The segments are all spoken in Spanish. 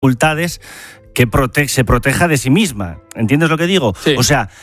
facultades que se proteja de sí misma. ¿Entiendes lo que digo? Sí. O sea,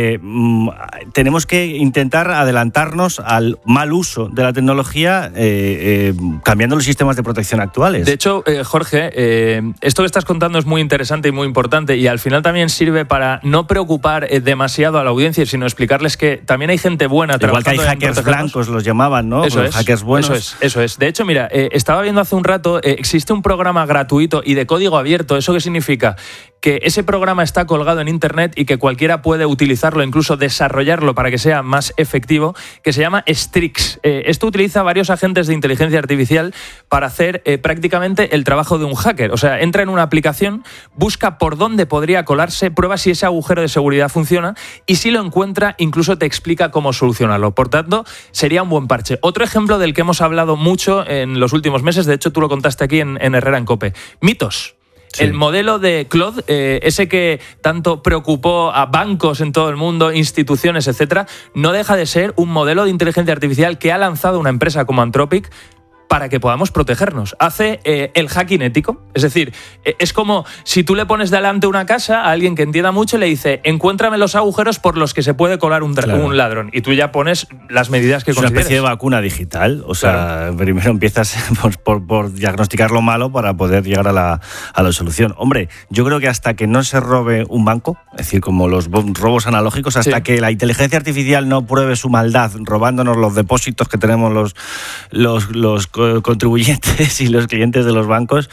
tenemos que intentar adelantarnos al mal uso de la tecnología cambiando los sistemas de protección actuales. De hecho, Jorge, esto que estás contando es muy interesante y muy importante, y al final también sirve para no preocupar demasiado a la audiencia, sino explicarles que también hay gente buena trabajando. Igual que hay hackers blancos, los llamaban, ¿no? Eso los es, hackers buenos. Eso es. De hecho, mira, estaba viendo hace un rato, existe un programa gratuito y de código abierto. ¿Eso qué significa? Que ese programa está colgado en Internet y que cualquiera puede utilizarlo, incluso desarrollarlo para que sea más efectivo, que se llama Strix. Esto utiliza varios agentes de inteligencia artificial para hacer prácticamente el trabajo de un hacker. O sea, entra en una aplicación, busca por dónde podría colarse, prueba si ese agujero de seguridad funciona y si lo encuentra, incluso te explica cómo solucionarlo. Por tanto, sería un buen parche. Otro ejemplo del que hemos hablado mucho en los últimos meses, de hecho tú lo contaste aquí en Herrera en COPE, Mitos. Sí. El modelo de Claude, ese que tanto preocupó a bancos en todo el mundo, instituciones, etcétera, no deja de ser un modelo de inteligencia artificial que ha lanzado una empresa como Anthropic para que podamos protegernos. Hace el hacking ético. Es decir, es como si tú le pones delante una casa a alguien que entienda mucho y le dice, encuéntrame los agujeros por los que se puede colar un ladrón. Y tú ya pones las medidas que consideres. Es una especie de vacuna digital. O sea, primero empiezas por diagnosticar lo malo para poder llegar a la solución. Hombre, yo creo que hasta que no se robe un banco, es decir, como los robos analógicos, hasta que la inteligencia artificial no pruebe su maldad robándonos los depósitos que tenemos los contribuyentes y los clientes de los bancos,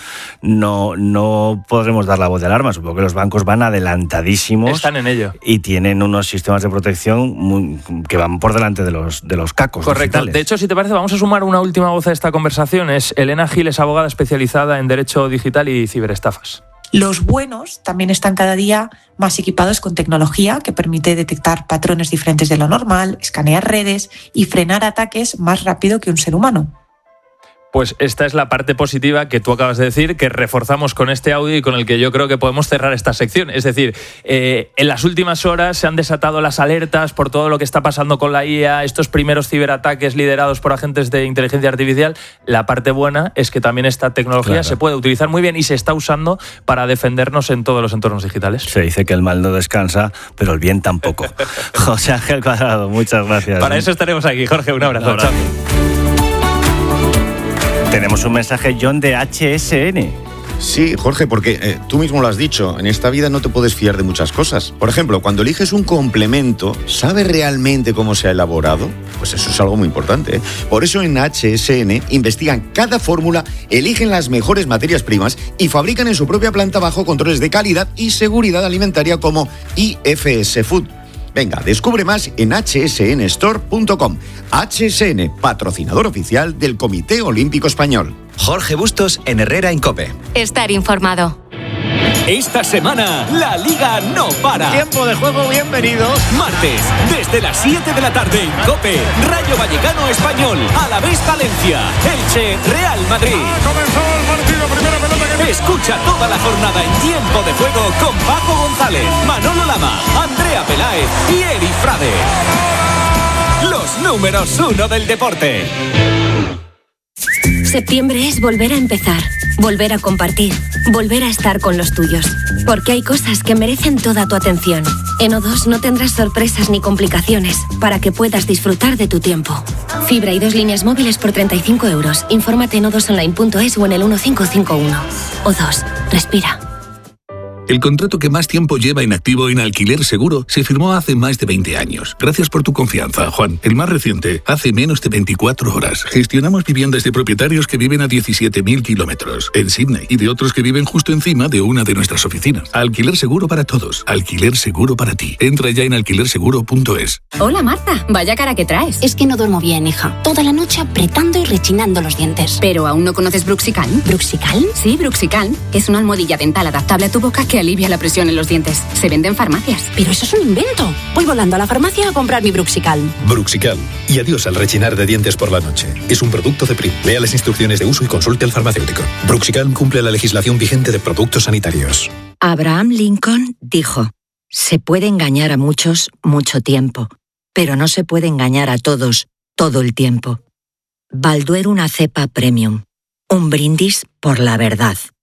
no podremos dar la voz de alarma. Supongo que los bancos van adelantadísimos. Están en ello. Y tienen unos sistemas de protección que van por delante de los cacos. Correcto. Digitales. De hecho, si te parece, vamos a sumar una última voz a esta conversación. Es Elena Gil, es abogada especializada en Derecho Digital y Ciberestafas. Los buenos también están cada día más equipados con tecnología que permite detectar patrones diferentes de lo normal, escanear redes y frenar ataques más rápido que un ser humano. Pues esta es la parte positiva que tú acabas de decir, que reforzamos con este audio y con el que yo creo que podemos cerrar esta sección. Es decir, en las últimas horas se han desatado las alertas por todo lo que está pasando con la IA, estos primeros ciberataques liderados por agentes de inteligencia artificial. La parte buena es que también esta tecnología se puede utilizar muy bien y se está usando para defendernos en todos los entornos digitales. Se dice que el mal no descansa, pero el bien tampoco. José Ángel Cuadrado, muchas gracias. Para eso estaremos aquí, Jorge. Un abrazo. Chao. Tenemos un mensaje, John, de HSN. Sí, Jorge, porque tú mismo lo has dicho, en esta vida no te puedes fiar de muchas cosas. Por ejemplo, cuando eliges un complemento, ¿sabes realmente cómo se ha elaborado? Pues eso es algo muy importante, ¿eh? Por eso en HSN investigan cada fórmula, eligen las mejores materias primas y fabrican en su propia planta bajo controles de calidad y seguridad alimentaria como IFS Food. Venga, descubre más en hsnstore.com. HSN, patrocinador oficial del Comité Olímpico Español. Jorge Bustos en Herrera en COPE. Estar informado. Esta semana, la Liga no para. Tiempo de juego, bienvenidos. Martes, desde las 7 de la tarde en COPE, Rayo Vallecano Español, Alavés Valencia, Elche, Real Madrid. Ha comenzado el partido, primera pelota que... Escucha toda la jornada en Tiempo de Juego con Paco González, Manolo Lama, Andrea Peláez y Eri Frade. Los números 1 del deporte. Septiembre es volver a empezar, volver a compartir, volver a estar con los tuyos. Porque hay cosas que merecen toda tu atención. En O2 no tendrás sorpresas ni complicaciones para que puedas disfrutar de tu tiempo. Fibra y 2 líneas móviles por 35 €. Infórmate en o2online.es o en el 1551. O2. Respira. El contrato que más tiempo lleva inactivo en Alquiler Seguro se firmó hace más de 20 años. Gracias por tu confianza, Juan. El más reciente, hace menos de 24 horas. Gestionamos viviendas de propietarios que viven a 17.000 kilómetros en Sydney y de otros que viven justo encima de una de nuestras oficinas. Alquiler Seguro para todos. Alquiler Seguro para ti. Entra ya en alquilerseguro.es. Hola, Marta. Vaya cara que traes. Es que no duermo bien, hija. Toda la noche apretando y rechinando los dientes. ¿Pero aún no conoces Bruxicalm? ¿Bruxicalm? Sí, Bruxicalm. Es una almohadilla dental adaptable a tu boca que alivia la presión en los dientes. Se vende en farmacias. Pero eso es un invento. Voy volando a la farmacia a comprar mi Bruxicalm. Bruxicalm. Y adiós al rechinar de dientes por la noche. Es un producto de Prim. Lea las instrucciones de uso y consulte al farmacéutico. Bruxicalm cumple la legislación vigente de productos sanitarios. Abraham Lincoln dijo: se puede engañar a muchos mucho tiempo, pero no se puede engañar a todos todo el tiempo. Balduero, una cepa premium. Un brindis por la verdad.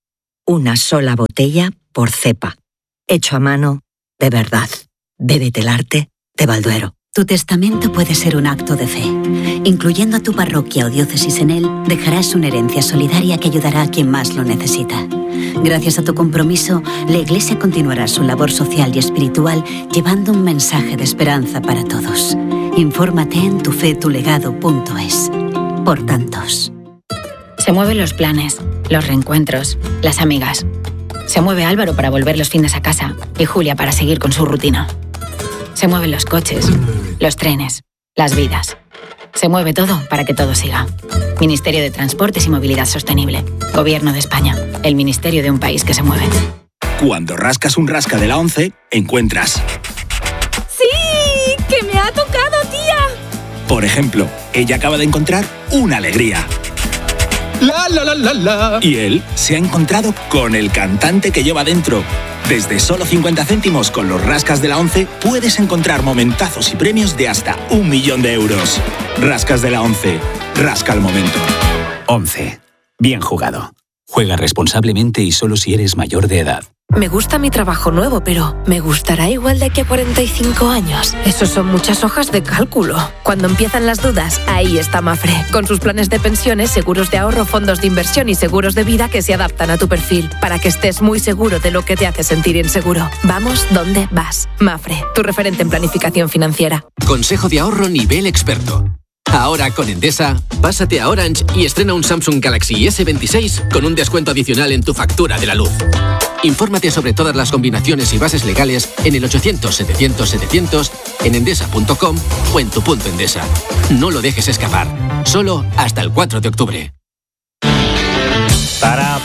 una sola botella por cepa. Hecho a mano, de verdad. Bébete el arte de Balduero. Tu testamento puede ser un acto de fe. Incluyendo a tu parroquia o diócesis en él, dejarás una herencia solidaria que ayudará a quien más lo necesita. Gracias a tu compromiso, la Iglesia continuará su labor social y espiritual llevando un mensaje de esperanza para todos. Infórmate en tufetulegado.es. Por tantos. Se mueven los planes, los reencuentros, las amigas. Se mueve Álvaro para volver los fines a casa y Julia para seguir con su rutina. Se mueven los coches, los trenes, las vidas. Se mueve todo para que todo siga. Ministerio de Transportes y Movilidad Sostenible. Gobierno de España. El ministerio de un país que se mueve. Cuando rascas un rasca de la 11, encuentras... ¡Sí! ¡Que me ha tocado, tía! Por ejemplo, ella acaba de encontrar una alegría. La, la, la, la, la. Y él se ha encontrado con el cantante que lleva dentro. Desde solo 50 céntimos con los rascas de la 11 puedes encontrar momentazos y premios de hasta 1 millón de euros. Rascas de la 11. Rasca el momento. 11. Bien jugado. Juega responsablemente y solo si eres mayor de edad. Me gusta mi trabajo nuevo, pero ¿me gustará igual de aquí a 45 años? Esos son muchas hojas de cálculo. Cuando empiezan las dudas, ahí está Mafre, con sus planes de pensiones, seguros de ahorro, fondos de inversión y seguros de vida que se adaptan a tu perfil, para que estés muy seguro de lo que te hace sentir inseguro. Vamos donde vas. Mafre, tu referente en planificación financiera. Consejo de ahorro nivel experto. Ahora con Endesa, pásate a Orange y estrena un Samsung Galaxy S26 con un descuento adicional en tu factura de la luz. Infórmate sobre todas las combinaciones y bases legales en el 800-700-700, en endesa.com o en tu punto Endesa. No lo dejes escapar. Solo hasta el 4 de octubre. Para.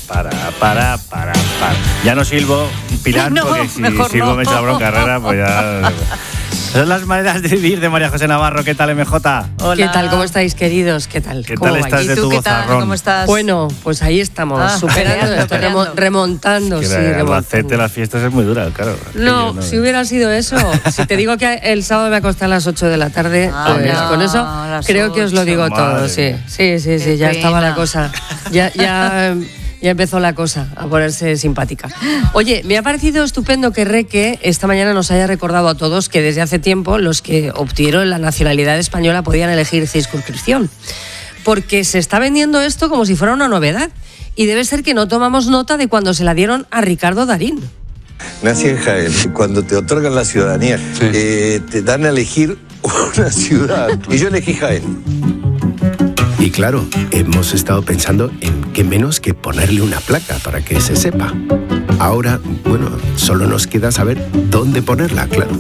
Ya no silbo, Pilar, No, porque si mejor silbo no. me echa la bronca Herrera, pues ya... Son las maneras de vivir de María José Navarro. ¿Qué tal, MJ? Hola. ¿Qué tal? ¿Cómo estáis, queridos? ¿Qué tal? ¿Qué tal estás de tu vozarrón? ¿Cómo estás? Bueno, pues ahí estamos, superando, remontando. Que Sí, en remontando. Albacete las fiestas es muy dura, claro. No, si hubiera sido eso, si te digo que el sábado me acosté a las 8 de la tarde, pues mira. con eso creo que os lo digo todo. Madre Sí, ya estaba la cosa. Ya empezó la cosa a ponerse simpática. Oye, me ha parecido estupendo que Reque esta mañana nos haya recordado a todos que desde hace tiempo los que obtuvieron la nacionalidad española podían elegir circunscripción. Porque se está vendiendo esto como si fuera una novedad. Y debe ser que no tomamos nota de cuando se la dieron a Ricardo Darín. Nací en Jaén. Cuando te otorgan la ciudadanía, te dan a elegir una ciudad. Y yo elegí Jaén. Y claro, hemos estado pensando en qué menos que ponerle una placa para que se sepa. Ahora, bueno, solo nos queda saber dónde ponerla, claro.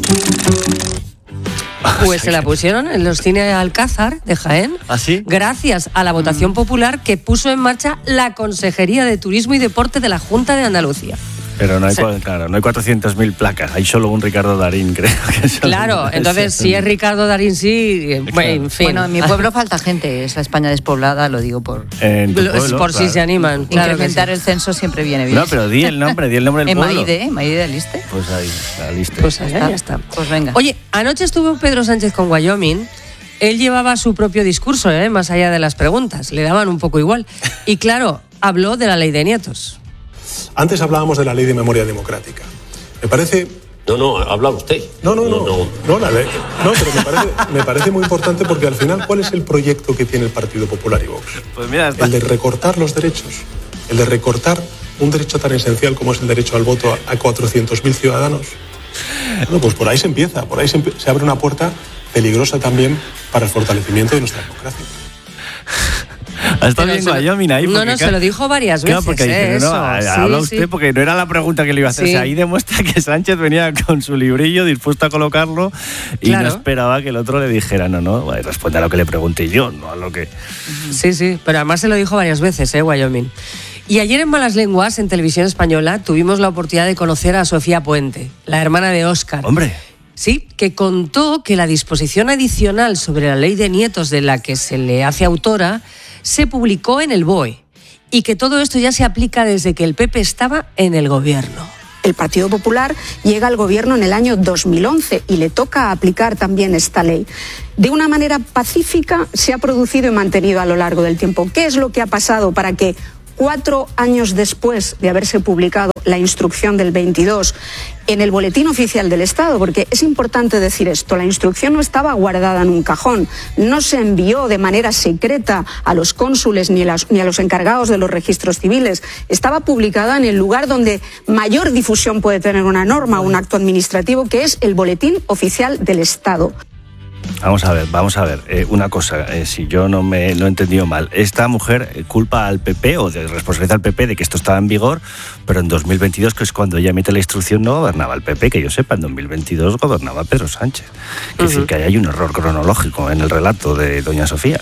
Pues se la pusieron en los cines Alcázar de Jaén. ¿Ah, sí? Gracias a la votación popular que puso en marcha la Consejería de Turismo y Deporte de la Junta de Andalucía. Pero no hay, claro, no hay 400.000 placas, hay solo un Ricardo Darín, creo. Claro, entonces si es Ricardo Darín, sí, en fin. Bueno, en mi pueblo falta gente, es la España despoblada, lo digo por... Por si se animan. Claro. Incrementar el censo siempre viene bien. No, pero di el nombre del pueblo. Maide, ¿aliste? Pues ahí, la lista. Pues allá ya está. Pues venga. Oye, anoche estuvo Pedro Sánchez con Wyoming. Él llevaba su propio discurso, más allá de las preguntas. Le daban un poco igual. Y claro, habló de la ley de nietos. Antes hablábamos de la ley de memoria democrática. Me parece... No, habla usted. No, la ley. No, pero me parece muy importante porque al final, ¿cuál es el proyecto que tiene el Partido Popular y Vox? Pues mira, el de recortar los derechos. El de recortar un derecho tan esencial como es el derecho al voto a 400.000 ciudadanos. Bueno, pues por ahí se empieza. Por ahí se abre una puerta peligrosa también para el fortalecimiento de nuestra democracia. Ha estado bien Wyoming ahí. Se lo dijo varias veces. Claro, porque dice, habla usted, porque no era la pregunta que le iba a hacer. Sí. O sea, ahí demuestra que Sánchez venía con su librillo dispuesto a colocarlo y no esperaba que el otro le dijera, bueno, responde a lo que le pregunté yo, no a lo que... Sí, pero además se lo dijo varias veces, Wyoming. Y ayer en Malas Lenguas, en Televisión Española, tuvimos la oportunidad de conocer a Sofía Puente, la hermana de Óscar. ¡Hombre! Sí, que contó que la disposición adicional sobre la ley de nietos de la que se le hace autora se publicó en el BOE y que todo esto ya se aplica desde que el PP estaba en el gobierno. El Partido Popular llega al gobierno en el año 2011 y le toca aplicar también esta ley. De una manera pacífica se ha producido y mantenido a lo largo del tiempo. ¿Qué es lo que ha pasado para que 4 años después de haberse publicado la instrucción del 22 en el Boletín Oficial del Estado, porque es importante decir esto, la instrucción no estaba guardada en un cajón, no se envió de manera secreta a los cónsules ni a los encargados de los registros civiles, estaba publicada en el lugar donde mayor difusión puede tener una norma, un acto administrativo, que es el Boletín Oficial del Estado. Vamos a ver, una cosa, si yo no he entendido mal, esta mujer culpa al PP o responsabiliza al PP de que esto estaba en vigor, pero en 2022, que es cuando ella emite la instrucción, no gobernaba el PP, que yo sepa, en 2022 gobernaba Pedro Sánchez. Es decir, que ahí hay un error cronológico en el relato de doña Sofía.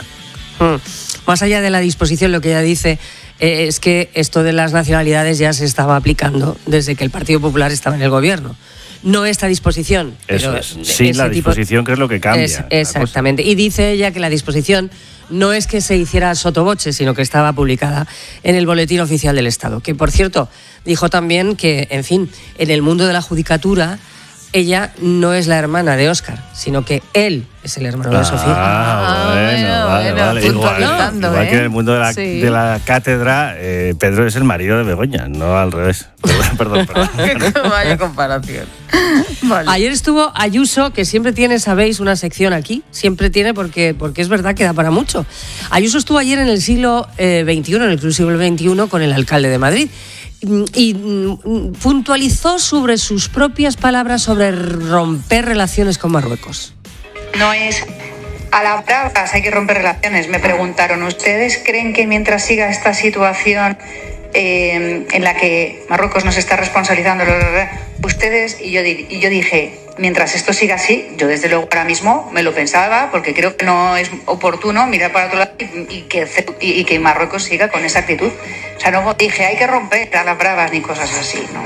Más allá de la disposición, lo que ella dice es que esto de las nacionalidades ya se estaba aplicando desde que el Partido Popular estaba en el gobierno. No esta disposición. Eso pero es. Sí, la disposición que es lo que cambia. Exactamente. Y dice ella que la disposición no es que se hiciera sottovoce, sino que estaba publicada en el Boletín Oficial del Estado. Que, por cierto, dijo también que, en fin, en el mundo de la judicatura, ella no es la hermana de Óscar, sino que él es el hermano de Sofía. Vale. Igual que en el mundo de la cátedra, Pedro es el marido de Begoña, no al revés. Perdón. Vaya comparación. Vale. Ayer estuvo Ayuso, que siempre tiene, sabéis, una sección aquí. Siempre tiene, porque es verdad que da para mucho. Ayuso estuvo ayer en el siglo XXI, en el Club Siglo XXI, con el alcalde de Madrid. Y puntualizó sobre sus propias palabras sobre romper relaciones con Marruecos. No es a las bravas, hay que romper relaciones. Me preguntaron, ¿ustedes creen que mientras siga esta situación en la que Marruecos nos está responsabilizando, ustedes, y yo dije, mientras esto siga así, yo desde luego ahora mismo me lo pensaba, porque creo que no es oportuno mirar para otro lado y que Marruecos siga con esa actitud. O sea, no dije, hay que romper a las bravas ni cosas así, ¿no?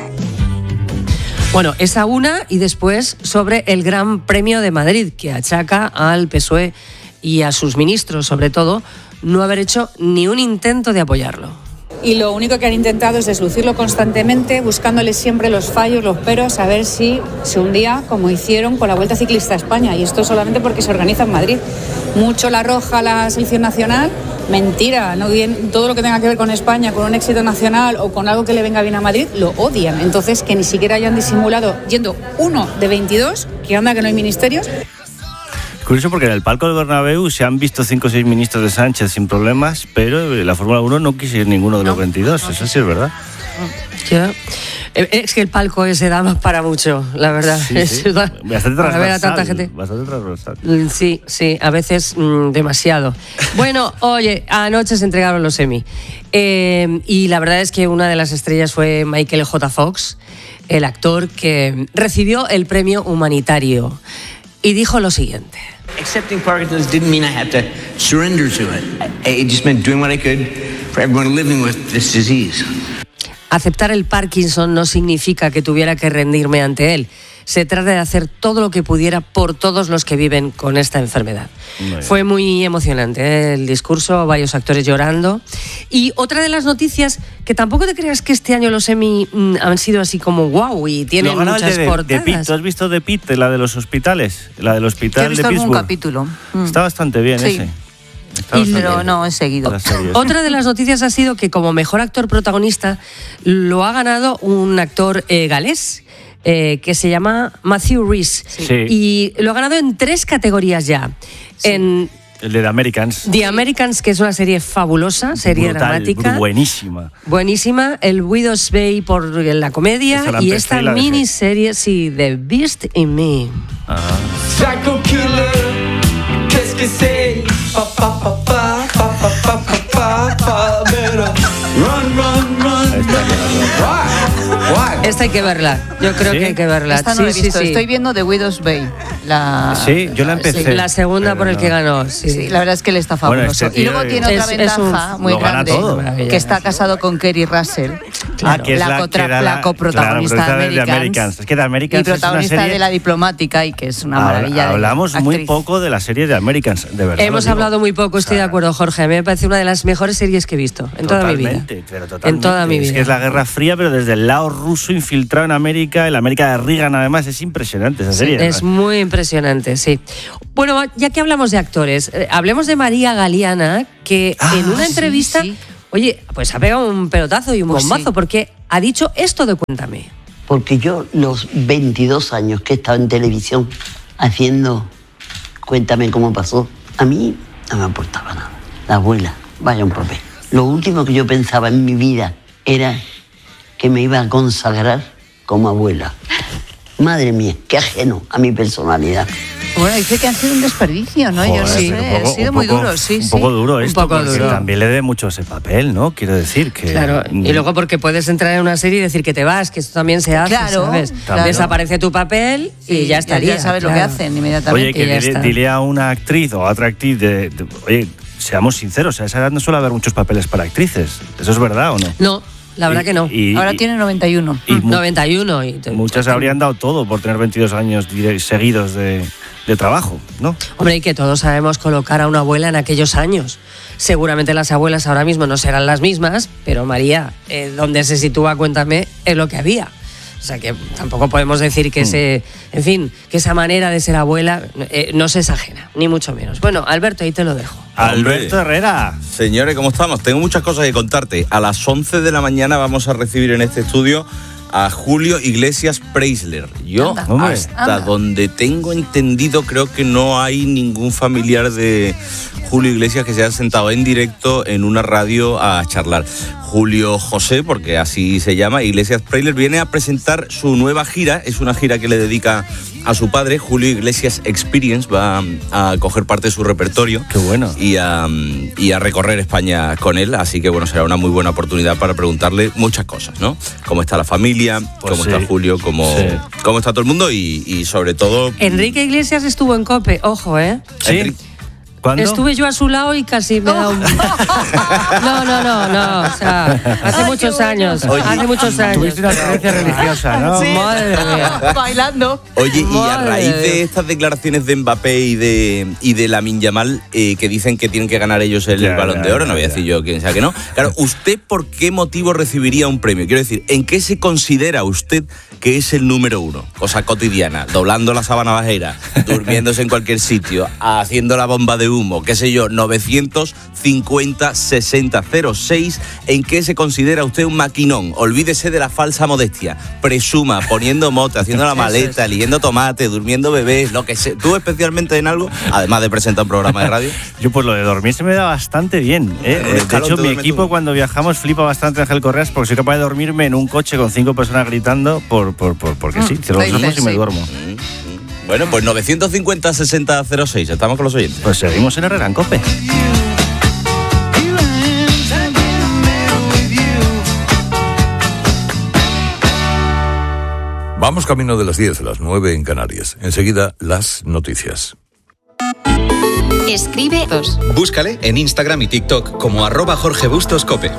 Bueno, esa una, y después sobre el Gran Premio de Madrid, que achaca al PSOE y a sus ministros, sobre todo, no haber hecho ni un intento de apoyarlo. Y lo único que han intentado es deslucirlo constantemente, buscándole siempre los fallos, los peros, a ver si se hundía, como hicieron con la Vuelta Ciclista a España. Y esto solamente porque se organiza en Madrid. Mucho la roja la selección nacional, mentira. No bien, todo lo que tenga que ver con España, con un éxito nacional o con algo que le venga bien a Madrid, lo odian. Entonces, que ni siquiera hayan disimulado, yendo uno de 22, que anda que no hay ministerios. Curioso porque en el palco del Bernabéu se han visto 5 o 6 ministros de Sánchez sin problemas, pero en la Fórmula 1 no quiso ir ninguno de los 22, eso sí es verdad. Ya. Es que el palco ese da más para mucho, la verdad. Sí. Bastante para ver a tanta gente. Bastante transversal. Sí, a veces demasiado. Bueno, oye, anoche se entregaron los Emmy. Y la verdad es que una de las estrellas fue Michael J. Fox, el actor que recibió el premio humanitario. Y dijo lo siguiente. Accepting Parkinson's didn't mean I had to surrender to it. It just meant doing what I could for everyone living with this disease. Aceptar el Parkinson no significa que tuviera que rendirme ante él. Se trata de hacer todo lo que pudiera por todos los que viven con esta enfermedad. Fue muy emocionante el discurso, varios actores llorando. Y otra de las noticias, que tampoco te creas que este año los Emmy han sido así como wow y tienen muchas portadas. De Pitt, ¿tú has visto de Pitt, la de los hospitales? La del hospital de Pittsburgh. He visto algún capítulo. Está bastante bien ese. Pero no he seguido. Otra de las noticias ha sido que como mejor actor protagonista lo ha ganado un actor galés. Que se llama Matthew Rhys. Sí. Y lo ha ganado en 3 categorías ya. Sí. El de The Americans. The Americans, que es una serie fabulosa, serie dramática. Buenísima. Buenísima. El Widow's Bay por la comedia. Y esta miniserie, sí, The Beast in Me. Psycho Killer, qu'est-ce que c'est? Esta hay que verla. Yo creo que hay que verla. Esta no la he visto. Estoy viendo The Widow's Bay. Sí, yo la empecé. La segunda por el que ganó. Sí, la verdad es que él está fabuloso. Bueno, y luego tiene otra ventaja muy grande, que está casado con Kerry Russell, que es la coprotagonista de Americans. Es que The Americans y protagonista es una serie... de La Diplomática, y que es una maravilla. Hablamos muy poco de la serie de Americans, de verdad. Hemos hablado muy poco, estoy de acuerdo, Jorge. A mí me parece una de las mejores series que he visto en toda mi vida. En toda mi vida. Es que es la Guerra Fría, pero desde el lado ruso infiltrado en América, en la América de Reagan, además, es impresionante esa serie. Es muy impresionante, sí. Bueno, ya que hablamos de actores, hablemos de María Galeana, que en una entrevista Oye, pues ha pegado un pelotazo y un Pues bombazo, sí. porque ha dicho esto de Cuéntame. Porque yo, los 22 años que he estado en televisión haciendo Cuéntame cómo pasó, a mí no me aportaba nada. La abuela, vaya un papel. Lo último que yo pensaba en mi vida era que me iba a consagrar como abuela. Madre mía, qué ajeno a mi personalidad. Bueno, dice que ha sido un desperdicio, ¿no? Joder, Yo sí, ha sido muy duro, sí, un sí. poco duro esto, Un poco porque duro. también le dé mucho ese papel, ¿no? Quiero decir que... Claro, y luego porque puedes entrar en una serie y decir que te vas, que esto también se hace, Claro, ¿sabes? claro. Desaparece tu papel y ya estaría. Ya sabes lo que claro. hacen inmediatamente. Oye, que ya está. dile a una actriz o a otra actriz oye, seamos sinceros, a esa edad no suele haber muchos papeles para actrices. ¿Eso es verdad o no? No, la verdad que no. Ahora tiene 91. 91. Muchas habrían dado todo por tener 22 años seguidos de trabajo, ¿no? Hombre, y que todos sabemos colocar a una abuela en aquellos años. Seguramente las abuelas ahora mismo no serán las mismas, pero María, donde se sitúa Cuéntame, es lo que había. O sea que tampoco podemos decir que que esa manera de ser abuela no se es ajena, ni mucho menos. Bueno, Alberto, ahí te lo dejo. Alberto Herrera. Señores, ¿cómo estamos? Tengo muchas cosas que contarte. A las 11 de la mañana vamos a recibir en este estudio a Julio Iglesias Preisler. Yo, hasta donde tengo entendido, creo que no hay ningún familiar de Julio Iglesias que se haya sentado en directo en una radio a charlar. Julio José, porque así se llama, Iglesias Preisler, viene a presentar su nueva gira. Es una gira que le dedica a su padre, Julio Iglesias Experience. Va a coger parte de su repertorio. Qué bueno. Y a recorrer España con él. Así que bueno, será una muy buena oportunidad para preguntarle muchas cosas, ¿no? Cómo está la familia, cómo está Julio, cómo está todo el mundo y sobre todo... Enrique Iglesias estuvo en COPE, ojo, ¿eh? Sí. ¿Cuándo? Estuve yo a su lado y casi me da un... No, o sea, hace muchos años. Hace muchos años. Tuviste una experiencia religiosa, ¿no? Sí. Madre mía. Bailando. Oye, y a raíz Madre. de estas declaraciones de Mbappé y de Lamine Yamal, que dicen que tienen que ganar ellos el Balón de Oro, no voy a decir yo quién sea que no. Claro, ¿usted por qué motivo recibiría un premio? Quiero decir, ¿en qué se considera usted que es el número uno? Cosa cotidiana, doblando la sábana bajera, durmiéndose en cualquier sitio, haciendo la bomba de humo, qué sé yo, 950-60-06. ¿En qué se considera usted un maquinón? Olvídese de la falsa modestia. Presuma, poniendo mote, haciendo la maleta, eligiendo tomate, durmiendo bebés, lo que sea. ¿Tú especialmente en algo? Además de presentar un programa de radio. Yo pues lo de dormir se me da bastante bien. De hecho, mi equipo cuando viajamos flipa bastante Ángel Correas porque soy capaz de dormirme en un coche con 5 personas gritando porque sí, cierro los ojos y me duermo. Bueno, pues 950-60-06, estamos con los oyentes. Pues seguimos en Herrera en COPE. Vamos camino de las 10, las 9 en Canarias. Enseguida, las noticias. Escribe 2. Búscale en Instagram y TikTok como @JorgeBustosCope.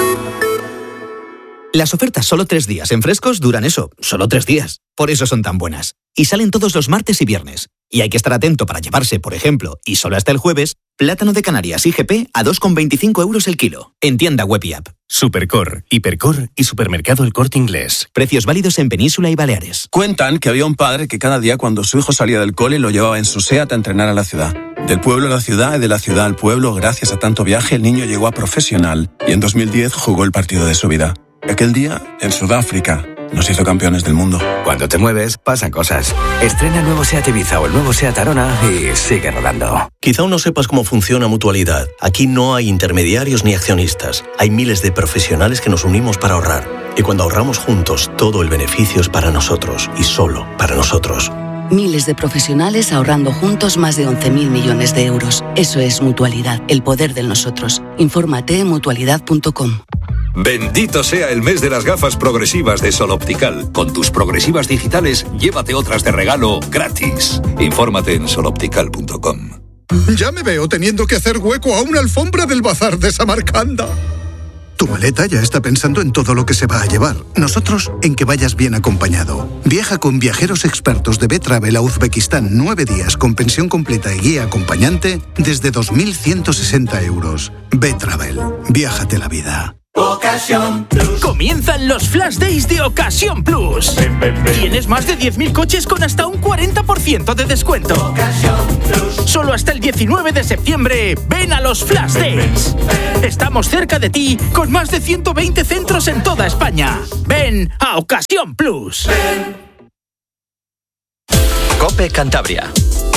Las ofertas solo 3 días en Frescos duran eso, solo 3 días. Por eso son tan buenas. Y salen todos los martes y viernes. Y hay que estar atento para llevarse, por ejemplo, y solo hasta el jueves, plátano de Canarias IGP a 2,25 € el kilo. En tienda web y app. Supercor, Hipercor y Supermercado El Corte Inglés. Precios válidos en Península y Baleares. Cuentan que había un padre que cada día cuando su hijo salía del cole lo llevaba en su SEAT a entrenar a la ciudad. Del pueblo a la ciudad y de la ciudad al pueblo, gracias a tanto viaje, el niño llegó a profesional y en 2010 jugó el partido de su vida. Aquel día, en Sudáfrica, nos hizo campeones del mundo. Cuando te mueves, pasan cosas. Estrena el nuevo SEAT Ibiza o el nuevo SEAT Arona y sigue rodando. Quizá aún no sepas cómo funciona Mutualidad. Aquí no hay intermediarios ni accionistas. Hay miles de profesionales que nos unimos para ahorrar. Y cuando ahorramos juntos, todo el beneficio es para nosotros y solo para nosotros. Miles de profesionales ahorrando juntos más de 11.000 millones de euros. Eso es Mutualidad, el poder del nosotros. Infórmate en mutualidad.com. Bendito sea el mes de las gafas progresivas de Sol Optical. Con tus progresivas digitales, llévate otras de regalo gratis. Infórmate en soloptical.com. Ya me veo teniendo que hacer hueco a una alfombra del bazar de Samarcanda. Tu maleta ya está pensando en todo lo que se va a llevar. Nosotros en que vayas bien acompañado. Viaja con viajeros expertos de B-Travel a Uzbekistán 9 días con pensión completa y guía acompañante desde 2.160 €. B-Travel. Viájate la vida. Ocasión Plus. Comienzan los Flash Days de Ocasión Plus. Tienes más de 10.000 coches con hasta un 40% de descuento. Ocasión Plus. Solo hasta el 19 de septiembre, ven a los Flash Days. Estamos cerca de ti con más de 120 centros en toda España. Ven a Ocasión Plus. COPE Cantabria.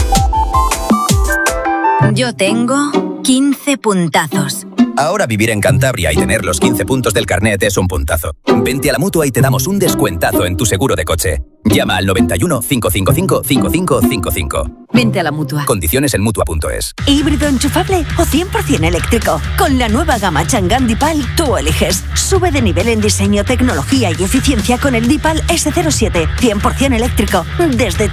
Yo tengo 15 puntazos. Ahora vivir en Cantabria y tener los 15 puntos del carnet es un puntazo. Vente a la Mutua y te damos un descuentazo en tu seguro de coche. Llama al 91 555 5555. Vente a la Mutua. Condiciones en Mutua.es. ¿Híbrido enchufable o 100% eléctrico? Con la nueva gama Chang'an Dipal, tú eliges. Sube de nivel en diseño, tecnología y eficiencia con el Dipal S07, 100% eléctrico, desde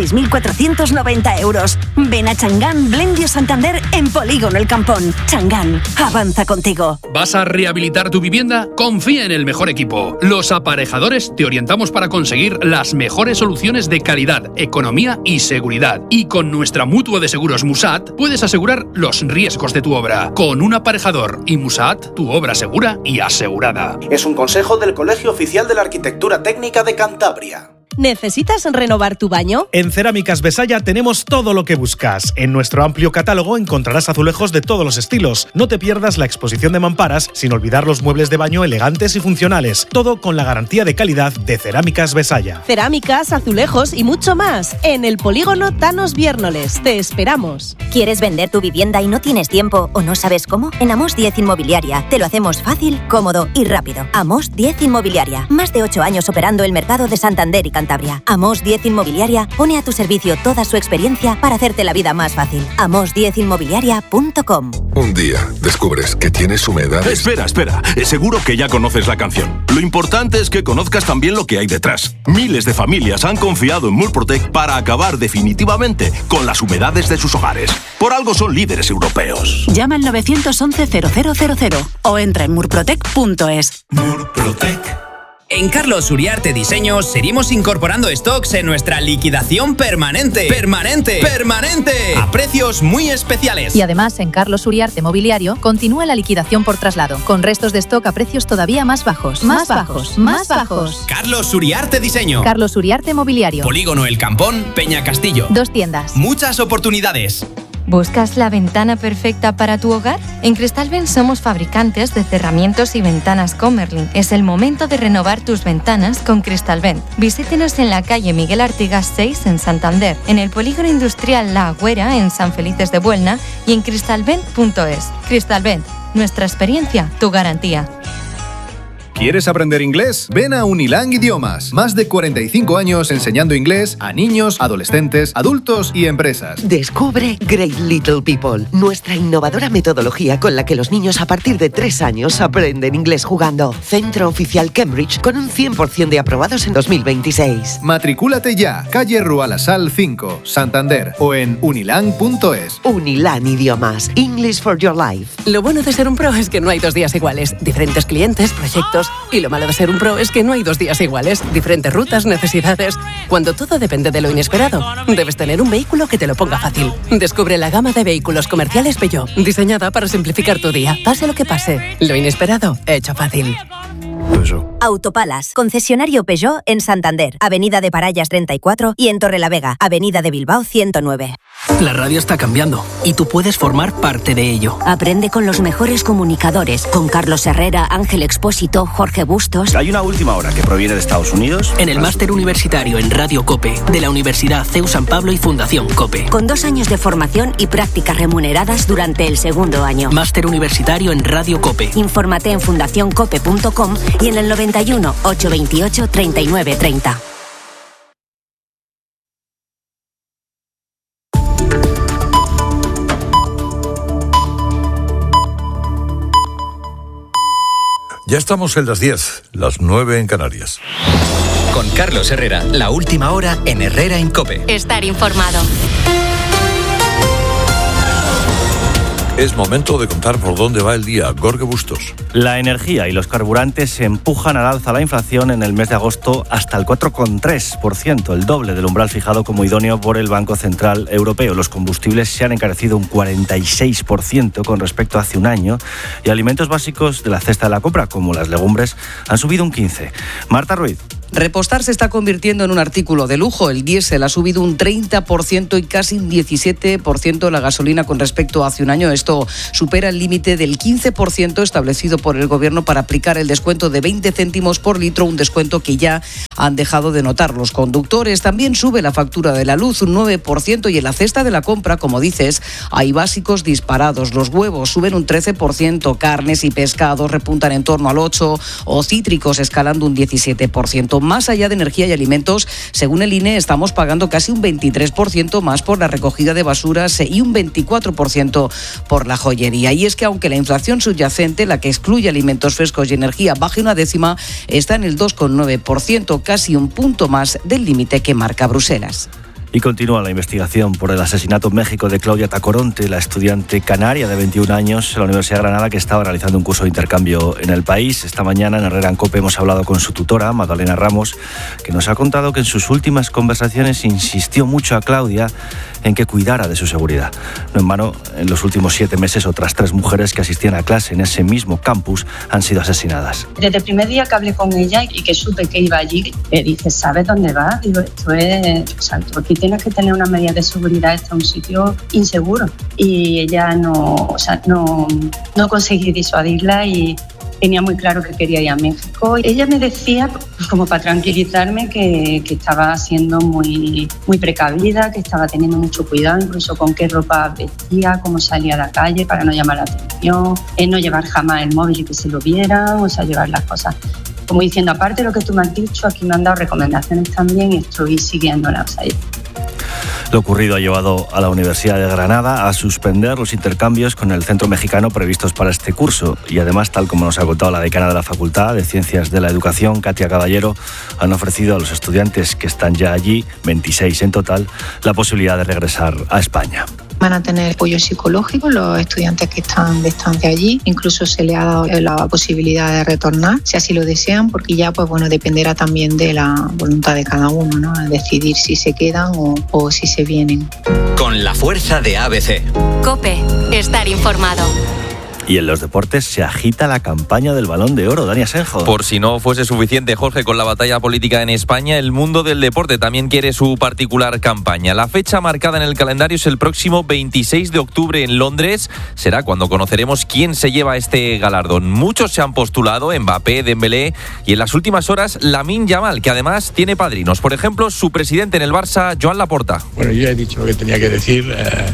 36.490 euros. Ven a Chang'an Blendio Santander en Polígono El Campón. Chang'an, avanza contigo. ¿Vas a rehabilitar tu vivienda? Confía en el mejor equipo. Los Aparejadores te orientamos para conseguir las mejores soluciones de calidad, economía y seguridad. Y con nuestra mutua de seguros Musat puedes asegurar los riesgos de tu obra. Con un aparejador y Musat, tu obra segura y asegurada. Es un consejo del Colegio Oficial de la Arquitectura Técnica de Cantabria. ¿Necesitas renovar tu baño? En Cerámicas Besaya tenemos todo lo que buscas. En nuestro amplio catálogo encontrarás azulejos de todos los estilos. No te pierdas la exposición de mamparas, sin olvidar los muebles de baño elegantes y funcionales. Todo con la garantía de calidad de Cerámicas Besaya. Cerámicas, azulejos y mucho más. En el Polígono Thanos Viérnoles. Te esperamos. ¿Quieres vender tu vivienda y no tienes tiempo o no sabes cómo? En Amos 10 Inmobiliaria te lo hacemos fácil, cómodo y rápido. Amos 10 Inmobiliaria. Más de 8 años operando el mercado de Santander y Cantabria. Amos 10 Inmobiliaria pone a tu servicio toda su experiencia para hacerte la vida más fácil. amos10inmobiliaria.com. Un día descubres que tienes humedad. Espera. Seguro que ya conoces la canción. Lo importante es que conozcas también lo que hay detrás. Miles de familias han confiado en Murprotec para acabar definitivamente con las humedades de sus hogares. Por algo son líderes europeos. Llama al 911-0000 o entra en murprotec.es. Murprotec. En Carlos Uriarte Diseño seguimos incorporando stocks en nuestra liquidación permanente. ¡Permanente! A precios muy especiales. Y además, en Carlos Uriarte Mobiliario continúa la liquidación por traslado, con restos de stock a precios todavía más bajos. Más bajos. Carlos Uriarte Diseño. Carlos Uriarte Mobiliario. Polígono El Campón, Peña Castillo. 2 tiendas. Muchas oportunidades. ¿Buscas la ventana perfecta para tu hogar? En Cristalvent somos fabricantes de cerramientos y ventanas Comerlin. Es el momento de renovar tus ventanas con Cristalvent. Visítenos en la calle Miguel Artigas 6 en Santander, en el Polígono Industrial La Agüera en San Felices de Buelna y en cristalvent.es. Cristalvent, nuestra experiencia, tu garantía. ¿Quieres aprender inglés? Ven a Unilang Idiomas. Más de 45 años enseñando inglés a niños, adolescentes, adultos y empresas. Descubre Great Little People, nuestra innovadora metodología con la que los niños a partir de 3 años aprenden inglés jugando. Centro oficial Cambridge con un 100% de aprobados en 2026. Matricúlate ya. Calle Rualasal 5, Santander o en unilang.es. Unilang Idiomas. English for your life. Lo bueno de ser un pro es que no hay 2 días iguales. Diferentes clientes, proyectos. Y lo malo de ser un pro es que no hay 2 días iguales, diferentes rutas, necesidades. Cuando todo depende de lo inesperado, debes tener un vehículo que te lo ponga fácil. Descubre la gama de vehículos comerciales Peugeot, diseñada para simplificar tu día. Pase lo que pase, lo inesperado, hecho fácil. Autopalas, concesionario Peugeot en Santander, Avenida de Parayas 34 y en Torrelavega, Avenida de Bilbao 109. La radio está cambiando y tú puedes formar parte de ello. Aprende con los mejores comunicadores, con Carlos Herrera, Ángel Expósito, Jorge Bustos. Hay una última hora que proviene de Estados Unidos. En el máster universitario en Radio COPE de la Universidad CEU San Pablo y Fundación COPE. Con 2 años de formación y prácticas remuneradas durante el 2º año. Máster universitario en Radio COPE. Infórmate en fundacioncope.com y en el 91 828 39 30. Ya estamos en las 10, las 9 en Canarias. Con Carlos Herrera, la última hora en Herrera en COPE. Estar informado. Es momento de contar por dónde va el día. Jorge Bustos. La energía y los carburantes empujan al alza la inflación en el mes de agosto hasta el 4,3%, el doble del umbral fijado como idóneo por el Banco Central Europeo. Los combustibles se han encarecido un 46% con respecto a hace un año y alimentos básicos de la cesta de la compra, como las legumbres, han subido un 15%. Marta Ruiz. Repostar se está convirtiendo en un artículo de lujo. El diésel ha subido un 30% y casi un 17% la gasolina con respecto a hace un año. Esto supera el límite del 15% establecido por el Gobierno para aplicar el descuento de 20 céntimos por litro, un descuento que ya han dejado de notar los conductores. También sube la factura de la luz un 9% y en la cesta de la compra, como dices, hay básicos disparados. Los huevos suben un 13%, carnes y pescados repuntan en torno al 8% o cítricos escalando un 17%. Más allá de energía y alimentos, según el INE, estamos pagando casi un 23% más por la recogida de basuras y un 24% por la joyería. Y es que aunque la inflación subyacente, la que excluye alimentos frescos y energía, baje una décima, está en el 2,9%, casi un punto más del límite que marca Bruselas. Y continúa la investigación por el asesinato en México de Claudia Tacoronte, la estudiante canaria de 21 años en la Universidad de Granada que estaba realizando un curso de intercambio en el país. Esta mañana en Herrera en COPE hemos hablado con su tutora, Magdalena Ramos, que nos ha contado que en sus últimas conversaciones insistió mucho a Claudia en que cuidara de su seguridad. No en vano, en los últimos 7 meses otras 3 mujeres que asistían a clase en ese mismo campus han sido asesinadas. Desde el primer día que hablé con ella y que supe que iba allí, me dice, ¿sabes dónde vas? Digo, esto es... O sea, tú aquí tienes que tener una medida de seguridad, esto es un sitio inseguro. Y ella no conseguí disuadirla y tenía muy claro que quería ir a México. Ella me decía, pues como para tranquilizarme, que estaba siendo muy, muy precavida, que estaba teniendo mucho cuidado, incluso con qué ropa vestía, cómo salía a la calle para no llamar la atención, no llevar jamás el móvil y que se lo vieran, o sea, llevar las cosas. Como diciendo, aparte de lo que tú me has dicho, aquí me han dado recomendaciones también y estoy siguiéndolas. O sea, lo ocurrido ha llevado a la Universidad de Granada a suspender los intercambios con el centro mexicano previstos para este curso. Y además, tal como nos ha contado la decana de la Facultad de Ciencias de la Educación, Katia Caballero, han ofrecido a los estudiantes que están ya allí, 26 en total, la posibilidad de regresar a España. Van a tener apoyo psicológico los estudiantes que están de estancia allí. Incluso se les ha dado la posibilidad de retornar, si así lo desean, porque ya pues bueno, dependerá también de la voluntad de cada uno, ¿no? Decidir si se quedan o si se vienen. Con la fuerza de ABC. COPE. Estar informado. Y en los deportes se agita la campaña del Balón de Oro. Dani Asenjo. Por si no fuese suficiente, Jorge, con la batalla política en España, el mundo del deporte también quiere su particular campaña. La fecha marcada en el calendario es el próximo 26 de octubre en Londres. Será cuando conoceremos quién se lleva este galardón. Muchos se han postulado, Mbappé, Dembélé y en las últimas horas Lamine Yamal, que además tiene padrinos. Por ejemplo, su presidente en el Barça, Joan Laporta. Bueno, yo he dicho lo que tenía que decir.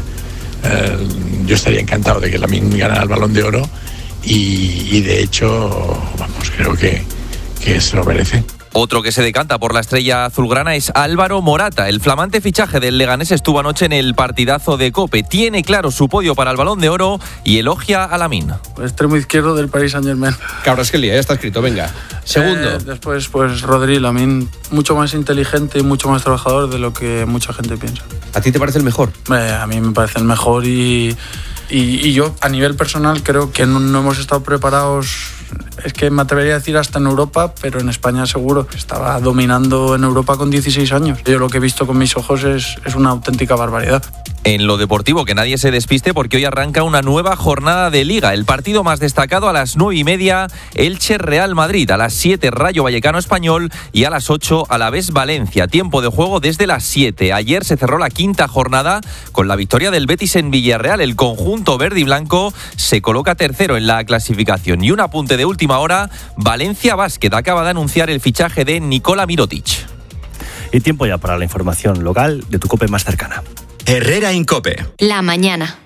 Yo estaría encantado de que Lamine ganara el Balón de Oro y de hecho, vamos, creo que se lo merece. Otro que se decanta por la estrella azulgrana es Álvaro Morata. El flamante fichaje del Leganés estuvo anoche en el partidazo de COPE. Tiene claro su podio para el Balón de Oro y elogia a Lamine. Extremo izquierdo del Paris Saint-Germain. Kvaratskhelia, ya está escrito, venga. Segundo. Después, pues Rodri, Lamine, mucho más inteligente y mucho más trabajador de lo que mucha gente piensa. ¿A ti te parece el mejor? A mí me parece el mejor y yo, a nivel personal, creo que no hemos estado preparados. Es que me atrevería a decir hasta en Europa, pero en España seguro. Estaba dominando en Europa con 16 años. Yo lo que he visto con mis ojos es una auténtica barbaridad. En lo deportivo, que nadie se despiste porque hoy arranca una nueva jornada de Liga. El partido más destacado a las 9:30, Elche-Real Madrid. A las 7, Rayo Vallecano Español. Y a las 8, Alavés Valencia. Tiempo de juego desde las 7. Ayer se cerró la 5ª jornada con la victoria del Betis en Villarreal. El conjunto verde y blanco se coloca tercero en la clasificación. Y un apunte de última hora, Valencia Basket acaba de anunciar el fichaje de Nikola Mirotic. Y tiempo ya para la información local de tu COPE más cercana. Herrera en COPE. La mañana.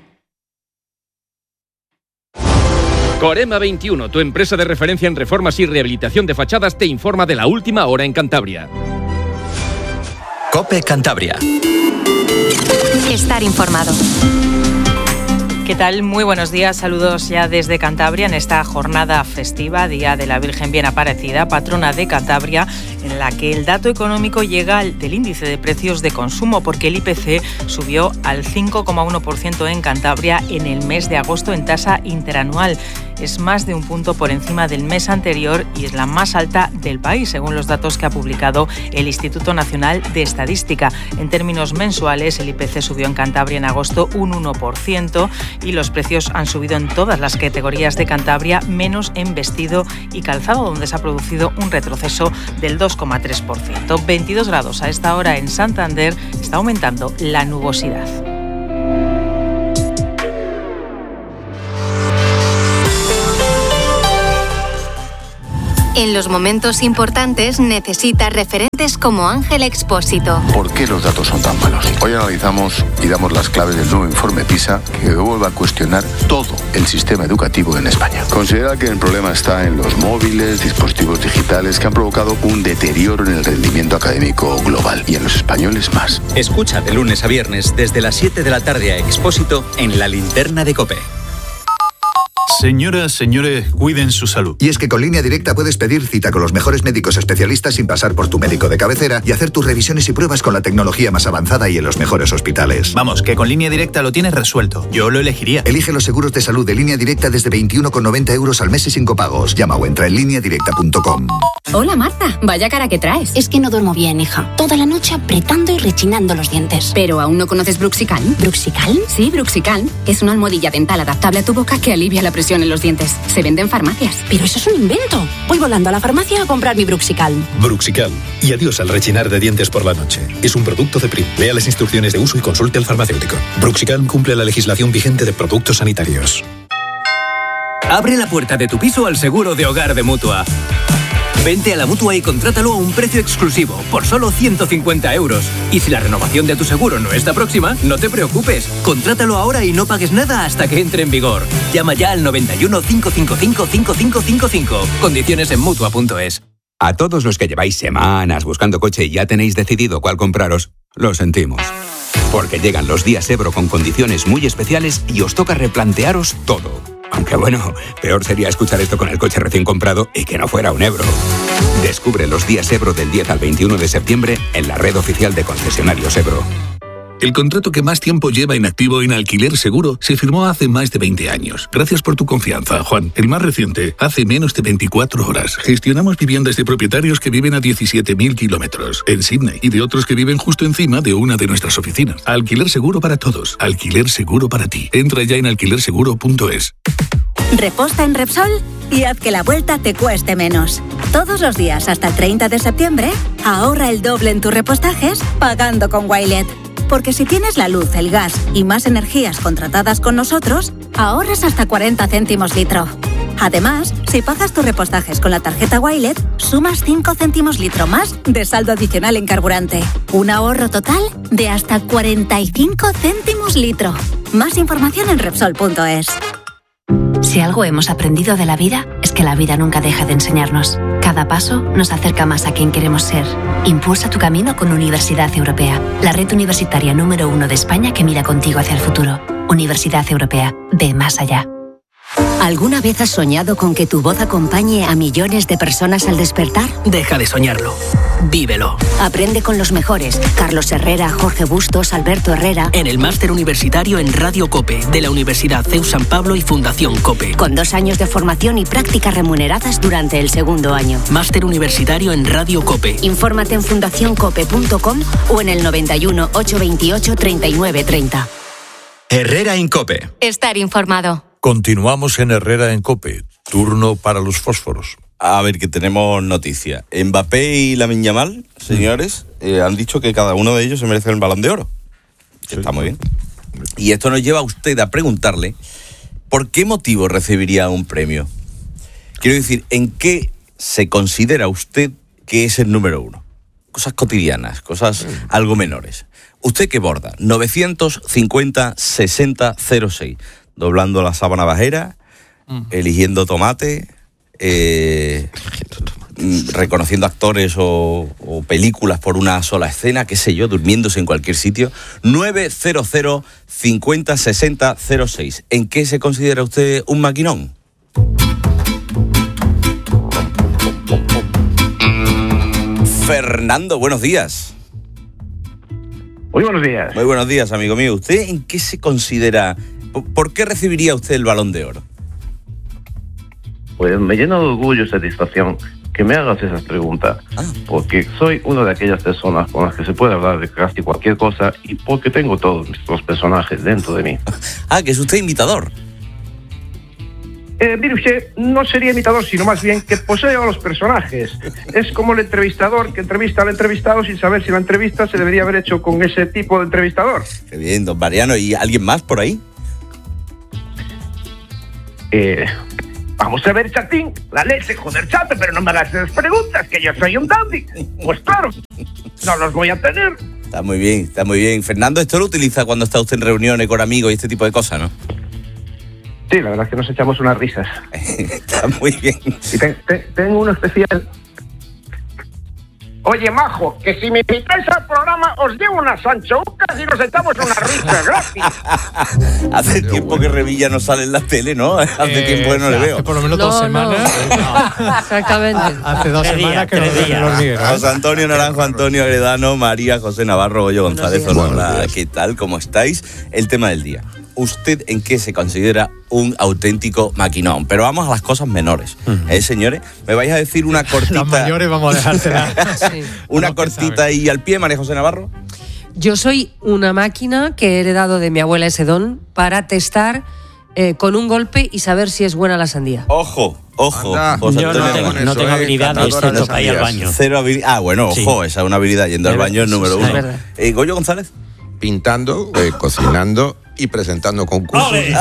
Corema 21, tu empresa de referencia en reformas y rehabilitación de fachadas, te informa de la última hora en Cantabria. COPE Cantabria. Estar informado. ¿Qué tal? Muy buenos días, saludos ya desde Cantabria en esta jornada festiva, Día de la Virgen Bien Aparecida, patrona de Cantabria, en la que el dato económico llega del índice de precios de consumo, porque el IPC subió al 5,1% en Cantabria en el mes de agosto en tasa interanual. Es más de un punto por encima del mes anterior y es la más alta del país, según los datos que ha publicado el Instituto Nacional de Estadística. En términos mensuales, el IPC subió en Cantabria en agosto un 1% y los precios han subido en todas las categorías de Cantabria, menos en vestido y calzado, donde se ha producido un retroceso del 2,3%. 22 grados a esta hora en Santander, está aumentando la nubosidad. En los momentos importantes necesitas referentes como Ángel Expósito. ¿Por qué los datos son tan malos? Hoy analizamos y damos las claves del nuevo informe PISA que vuelve a cuestionar todo el sistema educativo en España. Considera que el problema está en los móviles, dispositivos digitales que han provocado un deterioro en el rendimiento académico global y en los españoles más. Escucha de lunes a viernes desde las 7 de la tarde a Expósito en La Linterna de COPE. Señoras, señores, cuiden su salud. Y es que con Línea Directa puedes pedir cita con los mejores médicos especialistas sin pasar por tu médico de cabecera y hacer tus revisiones y pruebas con la tecnología más avanzada y en los mejores hospitales. Vamos, que con Línea Directa lo tienes resuelto. Yo lo elegiría. Elige los seguros de salud de Línea Directa desde 21,90 € al mes y sin copagos. Llama o entra en lineadirecta.com. Hola Marta, vaya cara que traes. Es que no duermo bien, hija. Toda la noche apretando y rechinando los dientes. ¿Pero aún no conoces Bruxicalm? ¿Bruxicalm? Sí, Bruxicalm. Es una almohadilla dental adaptable a tu boca que alivia la presión en los dientes. Se vende en farmacias. Pero eso es un invento. Voy volando a la farmacia a comprar mi Bruxicalm. Bruxicalm. Y adiós al rechinar de dientes por la noche. Es un producto de Prim. Lea las instrucciones de uso y consulte al farmacéutico. Bruxicalm cumple la legislación vigente de productos sanitarios. Abre la puerta de tu piso al seguro de hogar de Mutua. Vente a la Mutua y contrátalo a un precio exclusivo, por solo 150 €. Y si la renovación de tu seguro no está próxima, no te preocupes. Contrátalo ahora y no pagues nada hasta que entre en vigor. Llama ya al 91 555 5555. Condiciones en Mutua.es. A todos los que lleváis semanas buscando coche y ya tenéis decidido cuál compraros, lo sentimos. Porque llegan los días Ebro con condiciones muy especiales y os toca replantearos todo. Aunque bueno, peor sería escuchar esto con el coche recién comprado y que no fuera un Ebro. Descubre los días Ebro del 10 al 21 de septiembre en la red oficial de concesionarios Ebro. El contrato que más tiempo lleva inactivo en Alquiler Seguro se firmó hace más de 20 años. Gracias por tu confianza, Juan. El más reciente, hace menos de 24 horas. Gestionamos viviendas de propietarios que viven a 17.000 kilómetros en Sydney y de otros que viven justo encima de una de nuestras oficinas. Alquiler Seguro para todos. Alquiler Seguro para ti. Entra ya en alquilerseguro.es. Reposta en Repsol y haz que la vuelta te cueste menos. Todos los días hasta el 30 de septiembre, ahorra el doble en tus repostajes pagando con Wilet. Porque si tienes la luz, el gas y más energías contratadas con nosotros, ahorras hasta 40 céntimos litro. Además, si pagas tus repostajes con la tarjeta Wilet, sumas 5 céntimos litro más de saldo adicional en carburante. Un ahorro total de hasta 45 céntimos litro. Más información en Repsol.es. Si algo hemos aprendido de la vida, es que la vida nunca deja de enseñarnos. Cada paso nos acerca más a quien queremos ser. Impulsa tu camino con Universidad Europea, la red universitaria número 1 de España que mira contigo hacia el futuro. Universidad Europea, ve más allá. ¿Alguna vez has soñado con que tu voz acompañe a millones de personas al despertar? Deja de soñarlo. Vívelo. Aprende con los mejores. Carlos Herrera, Jorge Bustos, Alberto Herrera. En el máster universitario en Radio COPE de la Universidad CEU San Pablo y Fundación COPE. Con 2 años de formación y prácticas remuneradas durante el segundo año. Máster universitario en Radio COPE. Infórmate en fundacioncope.com o en el 91 828 3930. Herrera en COPE. Estar informado. Continuamos en Herrera en COPE. Turno para los fósforos. A ver, que tenemos noticia. Mbappé y Lamine Yamal, señores, han dicho que cada uno de ellos se merece el Balón de Oro. Sí, está muy bien. Y esto nos lleva a usted a preguntarle ¿por qué motivo recibiría un premio? Quiero decir, ¿en qué se considera usted que es el número 1? Cosas cotidianas, cosas algo menores. ¿Usted qué borda? 950-60-06. Doblando la sábana bajera, eligiendo tomate, reconociendo actores o películas por una sola escena, qué sé yo, durmiéndose en cualquier sitio. 900 50 60 06. ¿En qué se considera usted un maquinón? Fernando, buenos días. Muy buenos días. Muy buenos días, amigo mío. ¿Usted en qué se considera? ¿Por qué recibiría usted el Balón de Oro? Pues me llena de orgullo y satisfacción que me hagas esas preguntas, porque soy una de aquellas personas con las que se puede hablar de casi cualquier cosa y porque tengo todos los personajes dentro de mí. Que es usted imitador. Mire usted, no sería imitador, sino más bien que posee a los personajes. Es como el entrevistador que entrevista al entrevistado sin saber si la entrevista se debería haber hecho con ese tipo de entrevistador. Qué bien, don Mariano. ¿Y alguien más por ahí? Vamos a ver, chatín, la leche, joder, chato, pero no me hagas esas preguntas, que yo soy un dandy. Pues claro, no los voy a tener. Está muy bien, está muy bien. Fernando, esto lo utiliza cuando está usted en reuniones con amigos y este tipo de cosas, ¿no? Sí, la verdad es que nos echamos unas risas. Está muy bien. Y tengo uno especial. Oye, majo, que si me invitáis al programa os llevo unas anchoucas y nos echamos unas risas gratis. Hace tiempo que Revilla no sale en la tele, ¿no? Hace tiempo que no le veo. Hace por lo menos 2 semanas. Exactamente. Hace 2 semanas que no le los Miguel. José Antonio Naranjo, Antonio Agredano, María José Navarro, Goyo González. Hola, ¿qué tal? ¿Cómo estáis? El tema del día. ¿Usted en qué se considera un auténtico maquinón? Pero vamos a las cosas menores. Señores, me vais a decir una cortita. Las mayores vamos a dejárselas. Sí. Una cortita y al pie, María José Navarro. Yo soy una máquina que he heredado de mi abuela ese don para testar con un golpe y saber si es buena la sandía. Ojo. Yo no tengo habilidad de excepto para ir al baño. Cero habilidad. Ojo, Sí. Esa es una habilidad. Yendo al baño es número 1. Goyo González. Pintando, cocinando y presentando concursos. ¡Ole!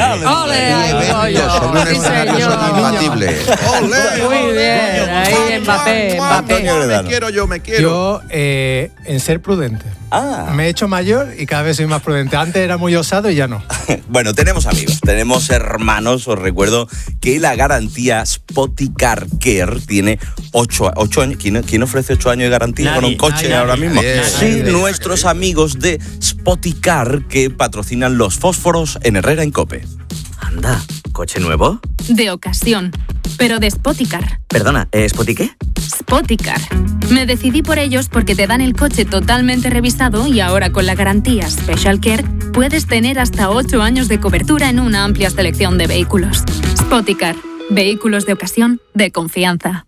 Imbatible. Muy bien, ahí Mbappé. Me quiero. Yo, en ser prudente. Me he hecho mayor y cada vez soy más prudente. Antes era muy osado y ya no. Bueno, tenemos amigos, tenemos hermanos. Os recuerdo que la garantía Spoticar Care tiene 8 años. ¿Quién ofrece 8 años de garantía con un coche ahora mismo? Sí, nuestros amigos de Spoticar, que patrocinan los fósforos en Herrera en COPE. Anda, ¿coche nuevo? De ocasión, pero de Spoticar. Perdona, ¿Spoti qué? Spoticar. Me decidí por ellos porque te dan el coche totalmente revisado y ahora con la garantía Special Care puedes tener hasta 8 años de cobertura en una amplia selección de vehículos. Spoticar. Vehículos de ocasión de confianza.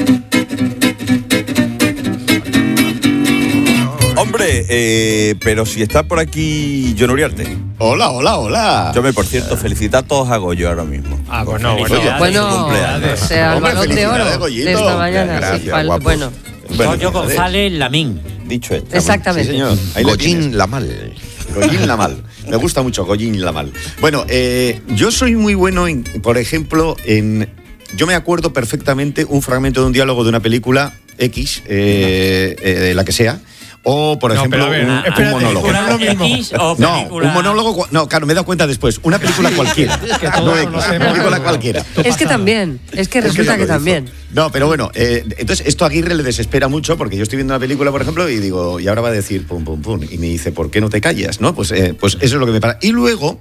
Hombre, pero si está por aquí John Uriarte. Hola. Yo por cierto, felicitar a todos a Goyo ahora mismo. Bueno. Cumpleaños. O sea, el Balón de Oro de esta mañana. Gracias, sí, bueno. Goyo González Lamín. Dicho esto. Exactamente. Sí, señor. Goyín Lamal. Me gusta mucho Goyín Lamal. Bueno, yo soy muy bueno, por ejemplo, yo me acuerdo perfectamente un fragmento de un diálogo de una película X, de la que sea. O, por ejemplo, un monólogo. Un monólogo. No, claro, me he dado cuenta después. Una película cualquiera. Una película cualquiera. Es que también. Es que resulta que también. No, pero bueno, entonces esto a Aguirre le desespera mucho porque yo estoy viendo una película, por ejemplo, y digo, y ahora va a decir pum, pum, pum. Y me dice, ¿por qué no te callas? ¿No? Pues eso es lo que me para. Y luego,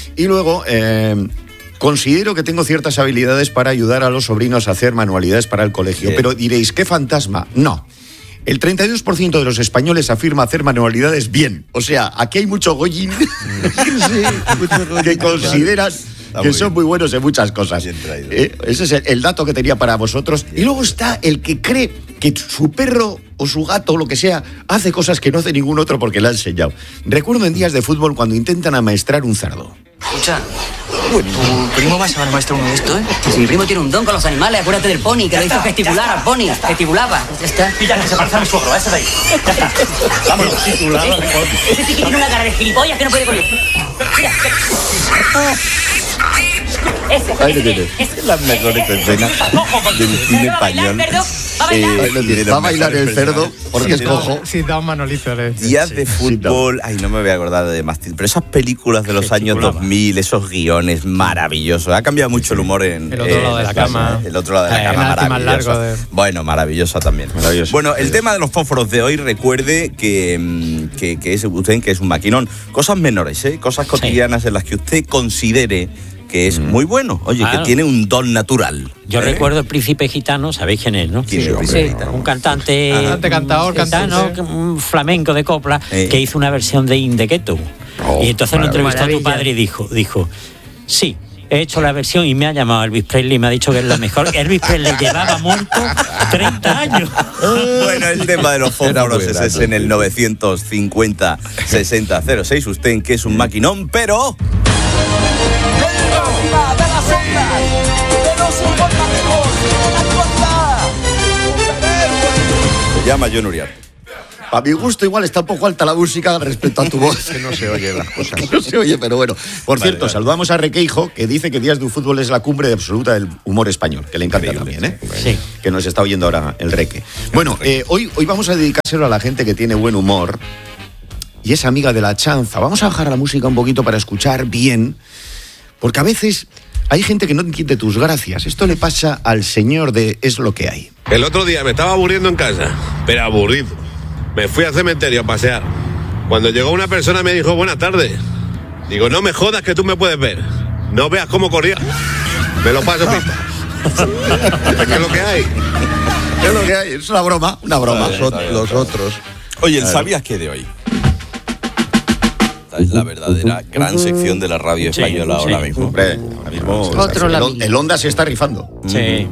considero que tengo ciertas habilidades para ayudar a los sobrinos a hacer manualidades para el colegio. Pero diréis, ¿qué fantasma? No. El 32% de los españoles afirma hacer manualidades bien. O sea, aquí hay mucho Goyín que consideran que son muy buenos en muchas cosas. Ese es el dato que tenía para vosotros. Y luego está el que cree que su perro o su gato o lo que sea hace cosas que no hace ningún otro porque le ha enseñado. Recuerdo en días de fútbol cuando intentan amaestrar un cerdo. Escucha, tu primo va a ser maestro uno de esto, ¿eh? Si mi primo tiene un don con los animales, acuérdate del pony, que lo hizo gesticular al pony. Gesticulaba. Ya está. Pilla, que se parece a mi suegro, ese de ahí. Ya está. Vámonos. Ese sí que tiene una cara de gilipollas que no puede con él. Mira. Ese. Las mejores escenas del cine español. Va a bailar el cerdo porque es cojo. Sí, da un manolito. Días de fútbol. Ay, no me voy a acordar de más. Pero esas películas de los años 2000, esos guiones maravillosos. Ha cambiado mucho el humor en... El otro lado de la cama. El otro lado de la cama, maravilloso. Bueno, maravillosa también. Bueno, el tema de los fósforos de hoy, recuerde que es usted que es un maquinón. Cosas menores, cosas cotidianas en las que usted considere que es muy bueno, que tiene un don natural. Yo recuerdo El Príncipe Gitano, ¿sabéis quién es, no? Sí. Un cantante cantador, un flamenco de copla, que hizo una versión de In the Ghetto. Y entonces lo entrevistó a tu padre y dijo, sí, he hecho la versión y me ha llamado Elvis Presley y me ha dicho que es la mejor. Elvis Presley llevaba muerto 30 años. Bueno, el tema de los fósforos es en el 950-6006. Usted en que es un maquinón, pero... Se llama John Uriarte. A mi gusto igual está un poco alta la música respecto a tu voz. Que no se oye las cosas. No se oye, pero bueno. Por cierto, saludamos a Requeijo, que dice que Días de Fútbol es la cumbre absoluta del humor español, que le encanta también, ¿eh? Sí. Que nos está oyendo ahora el Reque. Bueno, hoy vamos a dedicárselo a la gente que tiene buen humor y es amiga de la chanza. Vamos a bajar la música un poquito para escuchar bien, porque a veces hay gente que no entiende tus gracias. Esto le pasa al señor de Es lo que hay. El otro día me estaba aburriendo en casa, pero aburrido. Me fui al cementerio a pasear. Cuando llegó una persona me dijo, buenas tardes. Digo, no me jodas que tú me puedes ver. No veas cómo corría. Me lo paso pipa. Es que es lo que hay. Es lo que hay. Es una broma. Los otros. Oye, el ¿sabías qué de hoy? Esta es la verdadera gran sección de la radio española ahora mismo. Hombre, el Onda se está rifando. Sí.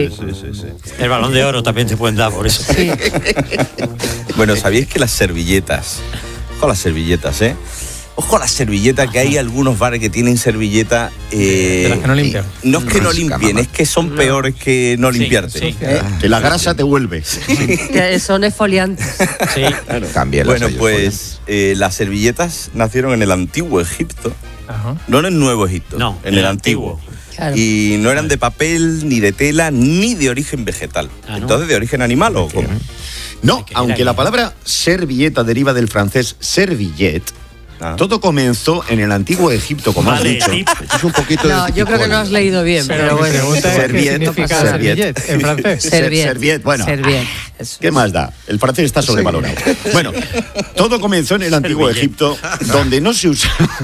El Balón de Oro también te pueden dar por eso. Sí. Bueno, ¿sabíais que las servilletas? Ojo a las servilletas, Ojo a las servilletas, que hay algunos bares que tienen servilleta... de las que no limpian. No es que no limpien, es que son peores que no limpiarte. Sí. Que la grasa te vuelve. Que son exfoliantes. Sí, claro. Bueno, pues las servilletas nacieron en el antiguo Egipto. Ajá. No en el nuevo Egipto, no, en el antiguo. Claro. Y no eran de papel, ni de tela, ni de origen vegetal. ¿No? Entonces, ¿de origen animal o cómo? No, aunque la palabra servilleta deriva del francés servillette, todo comenzó en el antiguo Egipto, como has dicho. Es un poquito yo creo que no has leído bien, pero bueno. ¿Qué significa servillette en francés? Servillette, bueno. ¿Qué más da? El francés está sobrevalorado. Bueno, todo comenzó en el antiguo Egipto, donde no se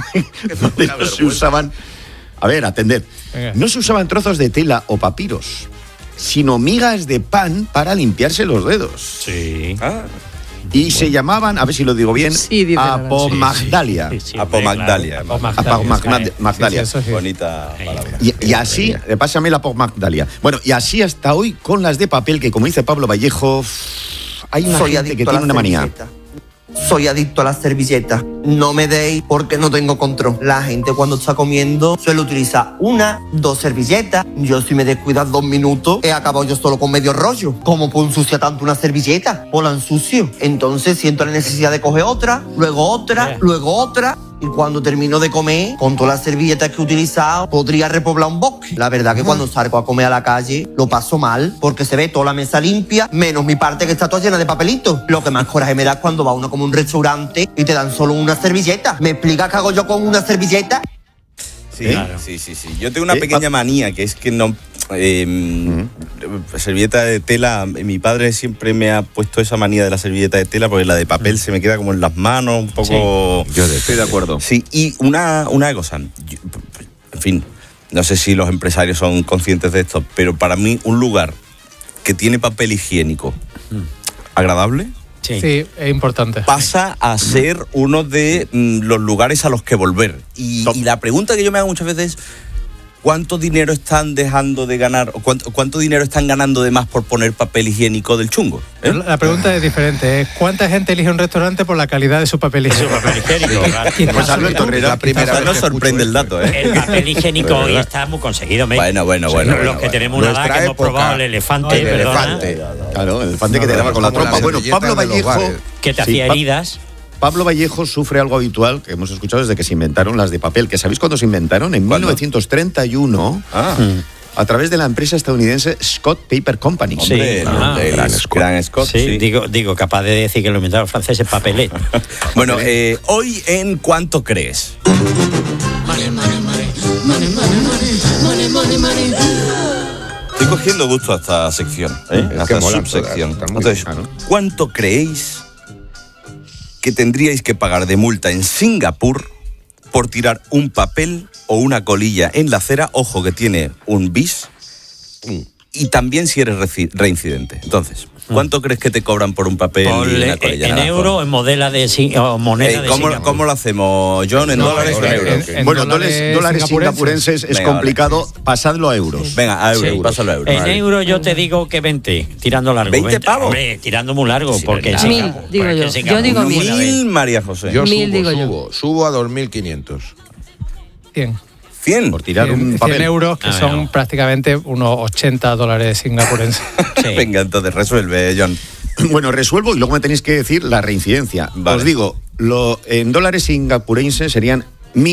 usaban... A ver, atended. No se usaban trozos de tela o papiros, sino migas de pan para limpiarse los dedos. Sí. Y se llamaban, a ver si lo digo bien, apomagdalia. Apomagdalia. Apomagdalia. Bonita palabra. Y así, pásame la apomagdalia. Bueno, y así hasta hoy con las de papel, que como dice Pablo Vallejo, hay una gente que tiene una manía. Soy adicto a las servilletas. No me deis porque no tengo control. La gente cuando está comiendo suele utilizar 1, 2 servilletas. Yo si me descuidas 2 minutos he acabado yo solo con medio rollo. ¿Cómo puedo ensuciar tanto una servilleta? O la ensucio. Entonces siento la necesidad de coger otra, luego otra, luego otra. Y cuando termino de comer, con todas las servilletas que he utilizado, podría repoblar un bosque. La verdad que cuando salgo a comer a la calle, lo paso mal, porque se ve toda la mesa limpia, menos mi parte que está toda llena de papelitos. Lo que más coraje me da es cuando va uno como un restaurante y te dan solo una servilleta. ¿Me explicas qué hago yo con una servilleta? Sí, claro. Sí. Yo tengo una pequeña manía, que es que no... servilleta de tela, mi padre siempre me ha puesto esa manía de la servilleta de tela, porque la de papel se me queda como en las manos, un poco... Sí. Yo estoy de acuerdo. Sí, y una cosa, en fin, no sé si los empresarios son conscientes de esto, pero para mí un lugar que tiene papel higiénico agradable... Sí, es importante. Pasa a ser uno de los lugares a los que volver. Y la pregunta que yo me hago muchas veces es: ¿cuánto dinero están dejando de ganar? O ¿cuánto dinero están ganando de más por poner papel higiénico del chungo? La pregunta es diferente. ¿Cuánta gente elige un restaurante por la calidad de su papel higiénico? Claro. Pues Alberto Herrera, la primera vez no sorprende el dato, El papel higiénico hoy está muy conseguido. Bueno. Los que tenemos una edad que hemos probado el elefante. Claro, el elefante que te daba con la trompa. Bueno, Pablo Vallejo... Que te hacía heridas. Pablo Vallejo sufre algo habitual que hemos escuchado desde que se inventaron las de papel. ¿Que sabéis cuándo se inventaron? En 1931. a través de la empresa estadounidense Scott Paper Company. Hombre, gran Scott. Sí. Digo, capaz de decir que lo inventaron los franceses, papelet. Bueno, hoy en ¿Cuánto crees? Estoy cogiendo gusto a esta sección, a esta subsección. Entonces, ¿cuánto creéis que tendríais que pagar de multa en Singapur por tirar un papel o una colilla en la acera? Ojo que tiene un bis. Y también si eres reincidente. Entonces, ¿cuánto crees que te cobran por un papel y una colilla? ¿En euro o en moneda de Singapur? ¿Cómo lo hacemos, John? ¿En dólares o en euros? Bueno, dólares singapurenses es complicado. Vale. Pasadlo a euros. Venga, a euros. Pásalo a euros. En euros yo te digo que 20, tirando largo. ¿20 pavos? Hombre, tirando muy largo, sí, porque en Singapur. 1000, digo yo. Yo digo 1000, María José. Yo 1000, digo subo a 2500. 100. Por tirar un papel. 100 euros, que son prácticamente unos $80 singapurenses. Sí. Venga, entonces resuelve, John. Bueno, resuelvo y luego me tenéis que decir la reincidencia. Vale. Os digo, en dólares singapurenses serían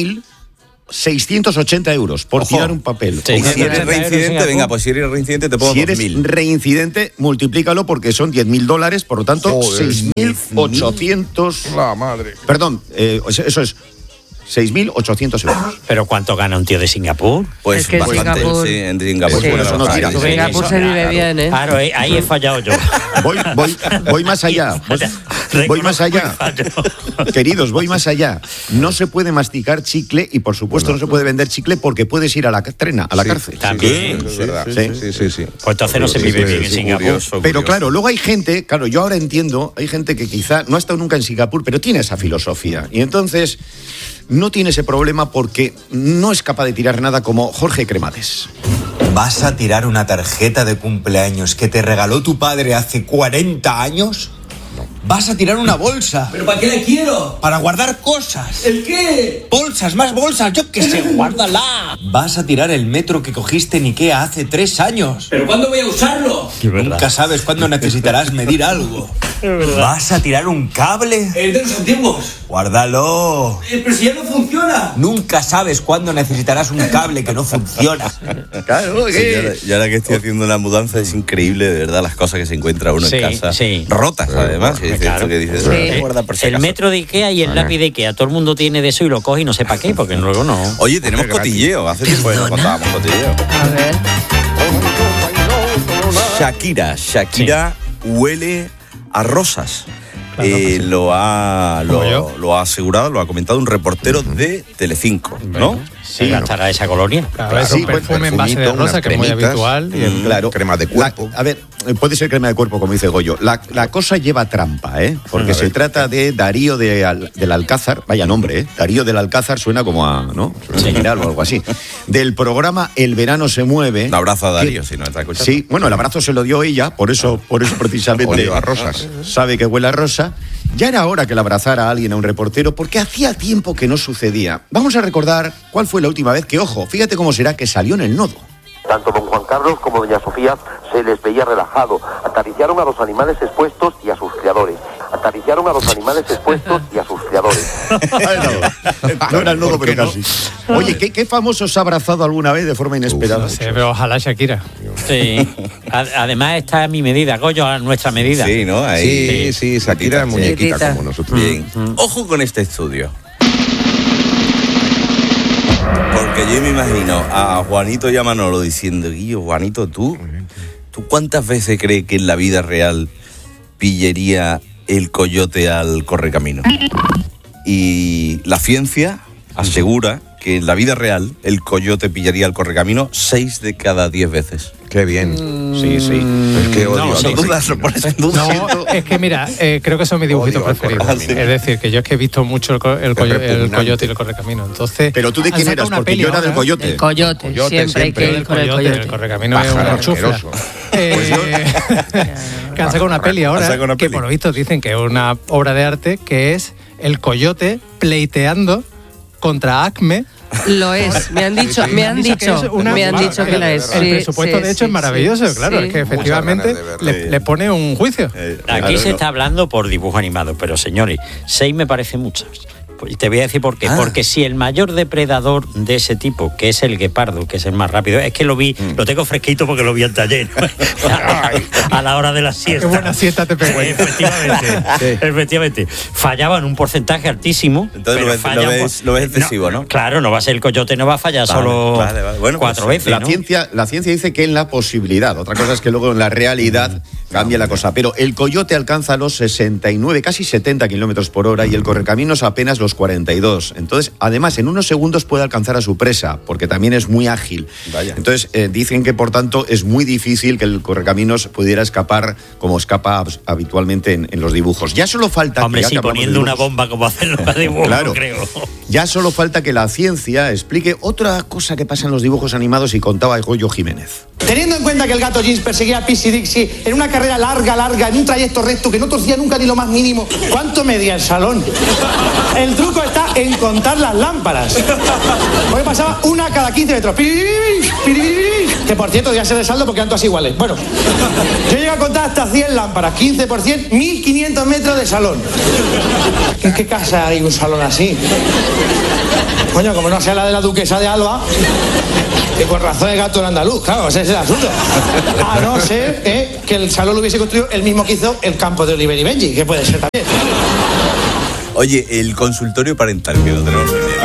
1.680 euros por tirar un papel. Sí. Si eres reincidente, venga, pues si eres reincidente te pongo 2.000. Si eres reincidente, multiplícalo porque son $10.000, por lo tanto, 6.800... La madre. Perdón, eso es 6.800 euros. ¿Pero cuánto gana un tío de Singapur? Pues es que bastante, Singapur, sí, en Singapur. Por eso no tira. Singapur se vive bien, ¿eh? Claro, ahí he fallado yo. Voy más allá. Voy más allá. Queridos, voy más allá. No se puede masticar chicle y, por supuesto, no se puede vender chicle porque puedes ir a la cárcel. También. Sí. Pues entonces no se vive bien en Singapur. Pero claro, luego hay gente, yo ahora entiendo, hay gente que quizá no ha estado nunca en Singapur, pero tiene esa filosofía. Y entonces no tiene ese problema porque no es capaz de tirar nada como Jorge Cremades. ¿Vas a tirar una tarjeta de cumpleaños que te regaló tu padre hace 40 años? ¿Vas a tirar una bolsa? ¿Pero para qué la quiero? Para guardar cosas. ¿El qué? Bolsas, más bolsas, yo qué sé, guárdala. ¿Vas a tirar el metro que cogiste en Ikea hace 3 años? ¿Pero cuándo voy a usarlo? Nunca sabes cuándo necesitarás medir algo. ¿Vas a tirar un cable? ¿El de los antiguos? Guárdalo. Pero si ya no funciona. Nunca sabes cuándo necesitarás un cable que no funciona. Claro, yo ahora que estoy haciendo una mudanza es increíble, de verdad, las cosas que se encuentra uno en casa. Rotas, además. Claro. Que dices, el metro de Ikea y el lápiz de Ikea, todo el mundo tiene de eso y lo coge y no sé para qué, porque luego no. Oye, tenemos cotilleo, hace tiempo que no contábamos cotilleo. A ver. Shakira huele a rosas. Lo ha asegurado, lo ha comentado un reportero de Telecinco, ¿no? Sí, estará esa colonia. Claro, es un perfume en base de rosa que es muy habitual. Claro. Crema de cuerpo. A ver, puede ser crema de cuerpo, como dice Goyo. La cosa lleva trampa, ¿eh? Porque se trata de Darío del Alcázar, vaya nombre, ¿eh? Darío del Alcázar suena como a, ¿no? General o algo así. Del programa El Verano se mueve. Un abrazo a Darío, si no está escuchando. Sí, bueno, el abrazo se lo dio ella, por eso precisamente a rosas. Sabe que huele a rosa. Ya era hora que le abrazara a alguien, a un reportero, porque hacía tiempo que no sucedía. Vamos a recordar cuál fue la última vez que, ojo, fíjate cómo será que salió en El Nodo. Tanto don Juan Carlos como doña Sofía se les veía relajado. Acariciaron a los animales expuestos y a sus criadores. Acariciaron a los animales expuestos y a sus criadores. No era el nodo, pero casi. Oye, ¿qué famoso se ha abrazado alguna vez de forma inesperada? No sé, pero ojalá Shakira. Sí. Además está a mi medida, Goyo, a nuestra medida. Sí, ¿no? Ahí. Sí, Shakira es muñequita como nosotros. Bien. Ojo con este estudio. Porque yo me imagino a Juanito y a Manolo diciendo, Guillo, Juanito, ¿tú cuántas veces crees que en la vida real pillería el coyote al correcamino? Y la ciencia asegura que en la vida real el coyote pillaría al correcamino 6 de cada 10 veces. Qué bien. Sí. Es que odio no dudas, lo pones en duda. No, es que mira, creo que son mis dibujitos preferidos. Es decir, que yo es que he visto mucho el coyote y el correcamino. Entonces, ¿pero tú de quién eras? Porque yo era del coyote. El coyote, siempre hay que ir con el coyote. El correcamino es una chufla. Que han sacado una peli ahora, que por lo visto dicen que es una obra de arte, que es el coyote pleiteando contra Acme. Lo es, me han dicho que la es. El presupuesto de hecho es maravilloso, claro, es que efectivamente le pone un juicio. Aquí se está hablando por dibujo animado, pero señores, 6 me parece muchos. Pues te voy a decir por qué. Porque si el mayor depredador de ese tipo, que es el guepardo, que es el más rápido, es que lo vi, lo tengo fresquito porque lo vi en taller, a la hora de la siesta. Qué buena siesta te pegó. Efectivamente. Fallaba en un porcentaje altísimo. Entonces lo ves excesivo, ¿no? Claro, no va a ser el coyote, no va a fallar solo Bueno, 4 pues, veces. La ciencia dice que en la posibilidad. Otra cosa es que luego en la realidad cambia la cosa. Pero el coyote alcanza los 69, casi 70 kilómetros por hora y el correcaminos apenas los 42. Entonces, además, en unos segundos puede alcanzar a su presa, porque también es muy ágil. Vaya. Entonces, dicen que, por tanto, es muy difícil que el correcaminos pudiera escapar como escapa habitualmente en los dibujos. Ya solo falta... Hombre, sí, poniendo una bomba como hacen los dibujos, claro, creo. Ya solo falta que la ciencia explique otra cosa que pasa en los dibujos animados y contaba Goyo Jiménez. Teniendo en cuenta que el gato Jeans perseguía a Pixie Dixie en una carrera larga, en un trayecto recto que no torcía nunca ni lo más mínimo, ¿cuánto medía el salón? El truco está en contar las lámparas. Hoy pasaba una cada 15 metros. Que por cierto, ya se de saldo porque eran todas iguales. Bueno, yo llego a contar hasta 100 lámparas, 15 por 100, 1500 metros de salón. ¿En qué casa hay un salón así? Coño, como no sea la de la duquesa de Alba, que con razón es gato en andaluz, claro, ese es el asunto. A no ser que el salón lo hubiese construido el mismo que hizo el campo de Oliver y Benji, que puede ser también. Oye, el consultorio parental que lo tenemos pendiente.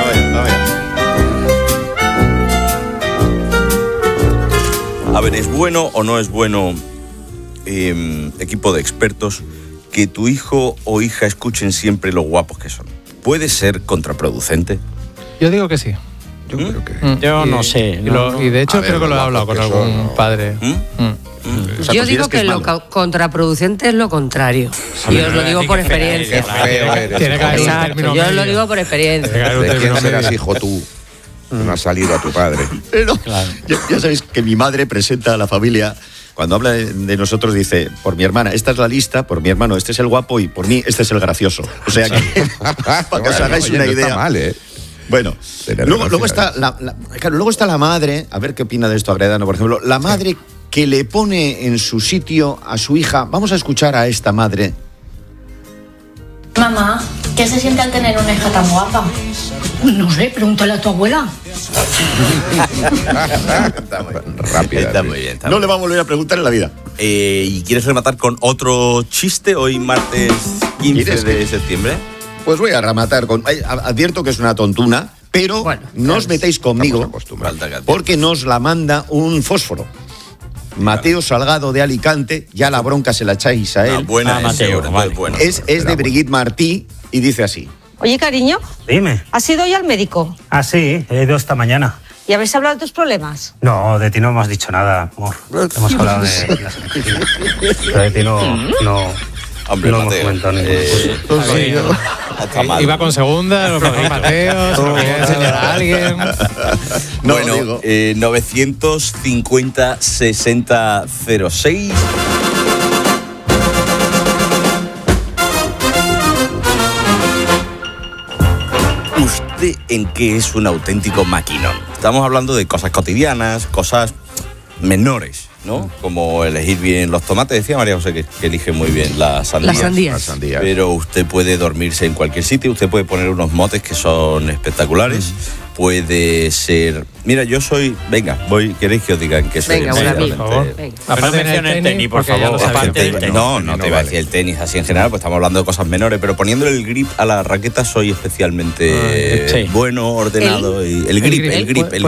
A ver, ¿es bueno o no es bueno, equipo de expertos, que tu hijo o hija escuchen siempre lo guapos que son? ¿Puede ser contraproducente? Yo digo que sí. Yo creo que... Yo no sé. Y de hecho creo que lo he hablado con algún padre. Yo digo que lo contraproducente es lo contrario. Y os lo digo por experiencia. Exacto, yo os lo digo por experiencia. ¿De quién serás hijo tú? No has salido a tu padre. Pero ya sabéis que mi madre presenta a la familia... Cuando habla de nosotros dice, por mi hermana, esta es la lista, por mi hermano, este es el guapo y por mí, este es el gracioso. O sea que, para que os hagáis una idea. Está mal, ¿eh? Bueno, luego está la madre, a ver qué opina de esto Agredano, por ejemplo, la madre que le pone en su sitio a su hija. Vamos a escuchar a esta madre. Mamá, ¿qué se siente al tener una hija tan guapa? No sé, pregúntale a tu abuela. Rápida. Muy bien. No le va a volver a preguntar en la vida. ¿Y quieres rematar con otro chiste hoy martes 15 de septiembre? Pues voy a rematar con... Advierto que es una tontuna, pero no os metáis conmigo porque nos la manda un fósforo. Mateo Salgado de Alicante, ya la bronca se la echáis a él. Buena, Mateo. Es de Brigitte Martí y dice así. Oye, cariño. Dime. ¿Has ido ya al médico? Ah, sí, he ido esta mañana. ¿Y habéis hablado de tus problemas? No, de ti no hemos dicho nada, amor. Hemos hablado de las energías. Pero de ti no Hombre, no Mateo, hemos comentado ningún Iba con segunda, lo mejor Mateo, se lo quería enseñar a alguien. Bueno, 950 60 06. ¿Usted en qué es un auténtico maquinón? Estamos hablando de cosas cotidianas, cosas menores, ¿no? Como elegir bien los tomates. Decía María José que elige muy bien las sandías. Pero usted puede dormirse en cualquier sitio, usted puede poner unos motes que son espectaculares. Puede ser... Mira, yo soy... Venga, ¿queréis que os digan que soy? Venga, aparte no menciones el tenis, por favor. No te iba a decir el tenis así en general, pues estamos hablando de cosas menores, pero poniéndole el grip a la raqueta soy especialmente bueno, ordenado. El grip. El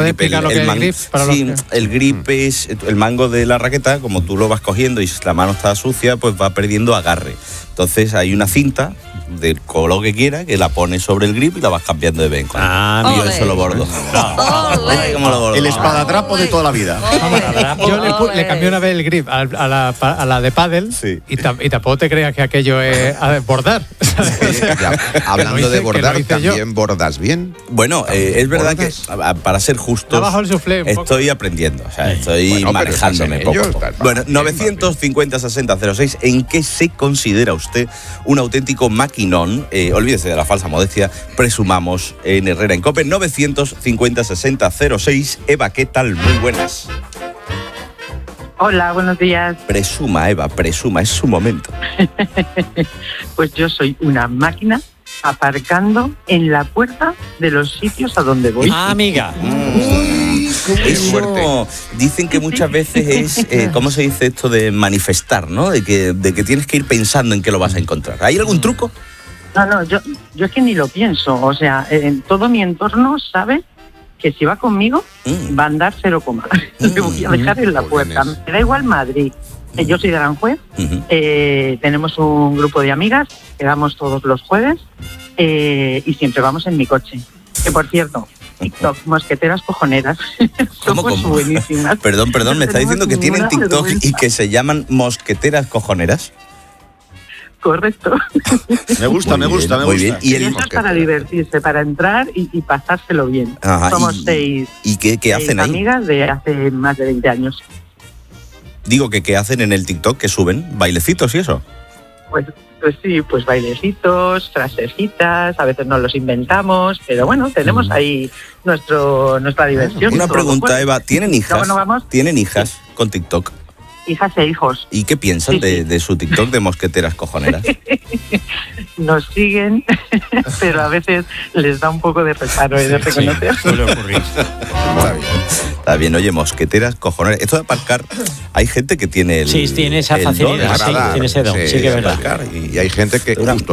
grip es el mango de la raqueta, como tú lo vas cogiendo y si la mano está sucia, pues va perdiendo agarre. Entonces hay una cinta del color que quiera que la pones sobre el grip y la vas cambiando de vez en cuando. Yo eso lo bordo. El espadatrapo de toda la vida. Yo le cambié una vez el grip a la de pádel y tampoco te creas que aquello es bordar. Hablando de bordar, ¿también bordas bien? Bueno, es verdad que para ser justos estoy aprendiendo, o sea, estoy manejándome poco. Bueno, 950 60 06, ¿en qué se considera usted un auténtico maquinón? Olvídese de la falsa modestia, presumamos en Herrera en COPE. 950 60 06. Eva, ¿qué tal? Muy buenas. Hola, buenos días. Presuma, Eva, presuma, es su momento. Pues yo soy una máquina aparcando en la puerta de los sitios a donde voy. Ah, amiga. Eso dicen que muchas veces es, ¿cómo se dice esto de manifestar, ¿no? De que tienes que ir pensando en que lo vas a encontrar. ¿Hay algún truco? No, yo es que ni lo pienso. O sea, en todo mi entorno sabe que si va conmigo va a andar 0, le voy a dejar en la puerta. Me da igual Madrid. Yo soy de Aranjuez. Tenemos un grupo de amigas, quedamos todos los jueves y siempre vamos en mi coche. Que por cierto, TikTok, mosqueteras cojoneras. Somos buenísimas. Perdón, me está diciendo que tienen TikTok y que se llaman mosqueteras cojoneras. Correcto. Me gusta. Muy bien. Y eso es para divertirse, para entrar y pasárselo bien. Ajá, somos 6 qué hacen ahí? Amigas de hace más de 20 años. Digo que ¿qué hacen en el TikTok? ¿Que suben? ¿Bailecitos y eso? Pues sí, pues bailecitos, frasecitas, a veces nos los inventamos, pero bueno, tenemos ahí nuestra diversión. Una pregunta, Eva, ¿tienen hijas? No, ¿Tienen hijas con TikTok? Hijas e hijos. ¿Y qué piensan de su TikTok de mosqueteras cojoneras? Nos siguen, pero a veces les da un poco de reparo de reconocer. Suele ocurrir. Está bien, oye, mosqueteras cojoneras. Esto de aparcar, hay gente que tiene tiene esa facilidad, tiene ese don, sí que es verdad. Y hay gente que justo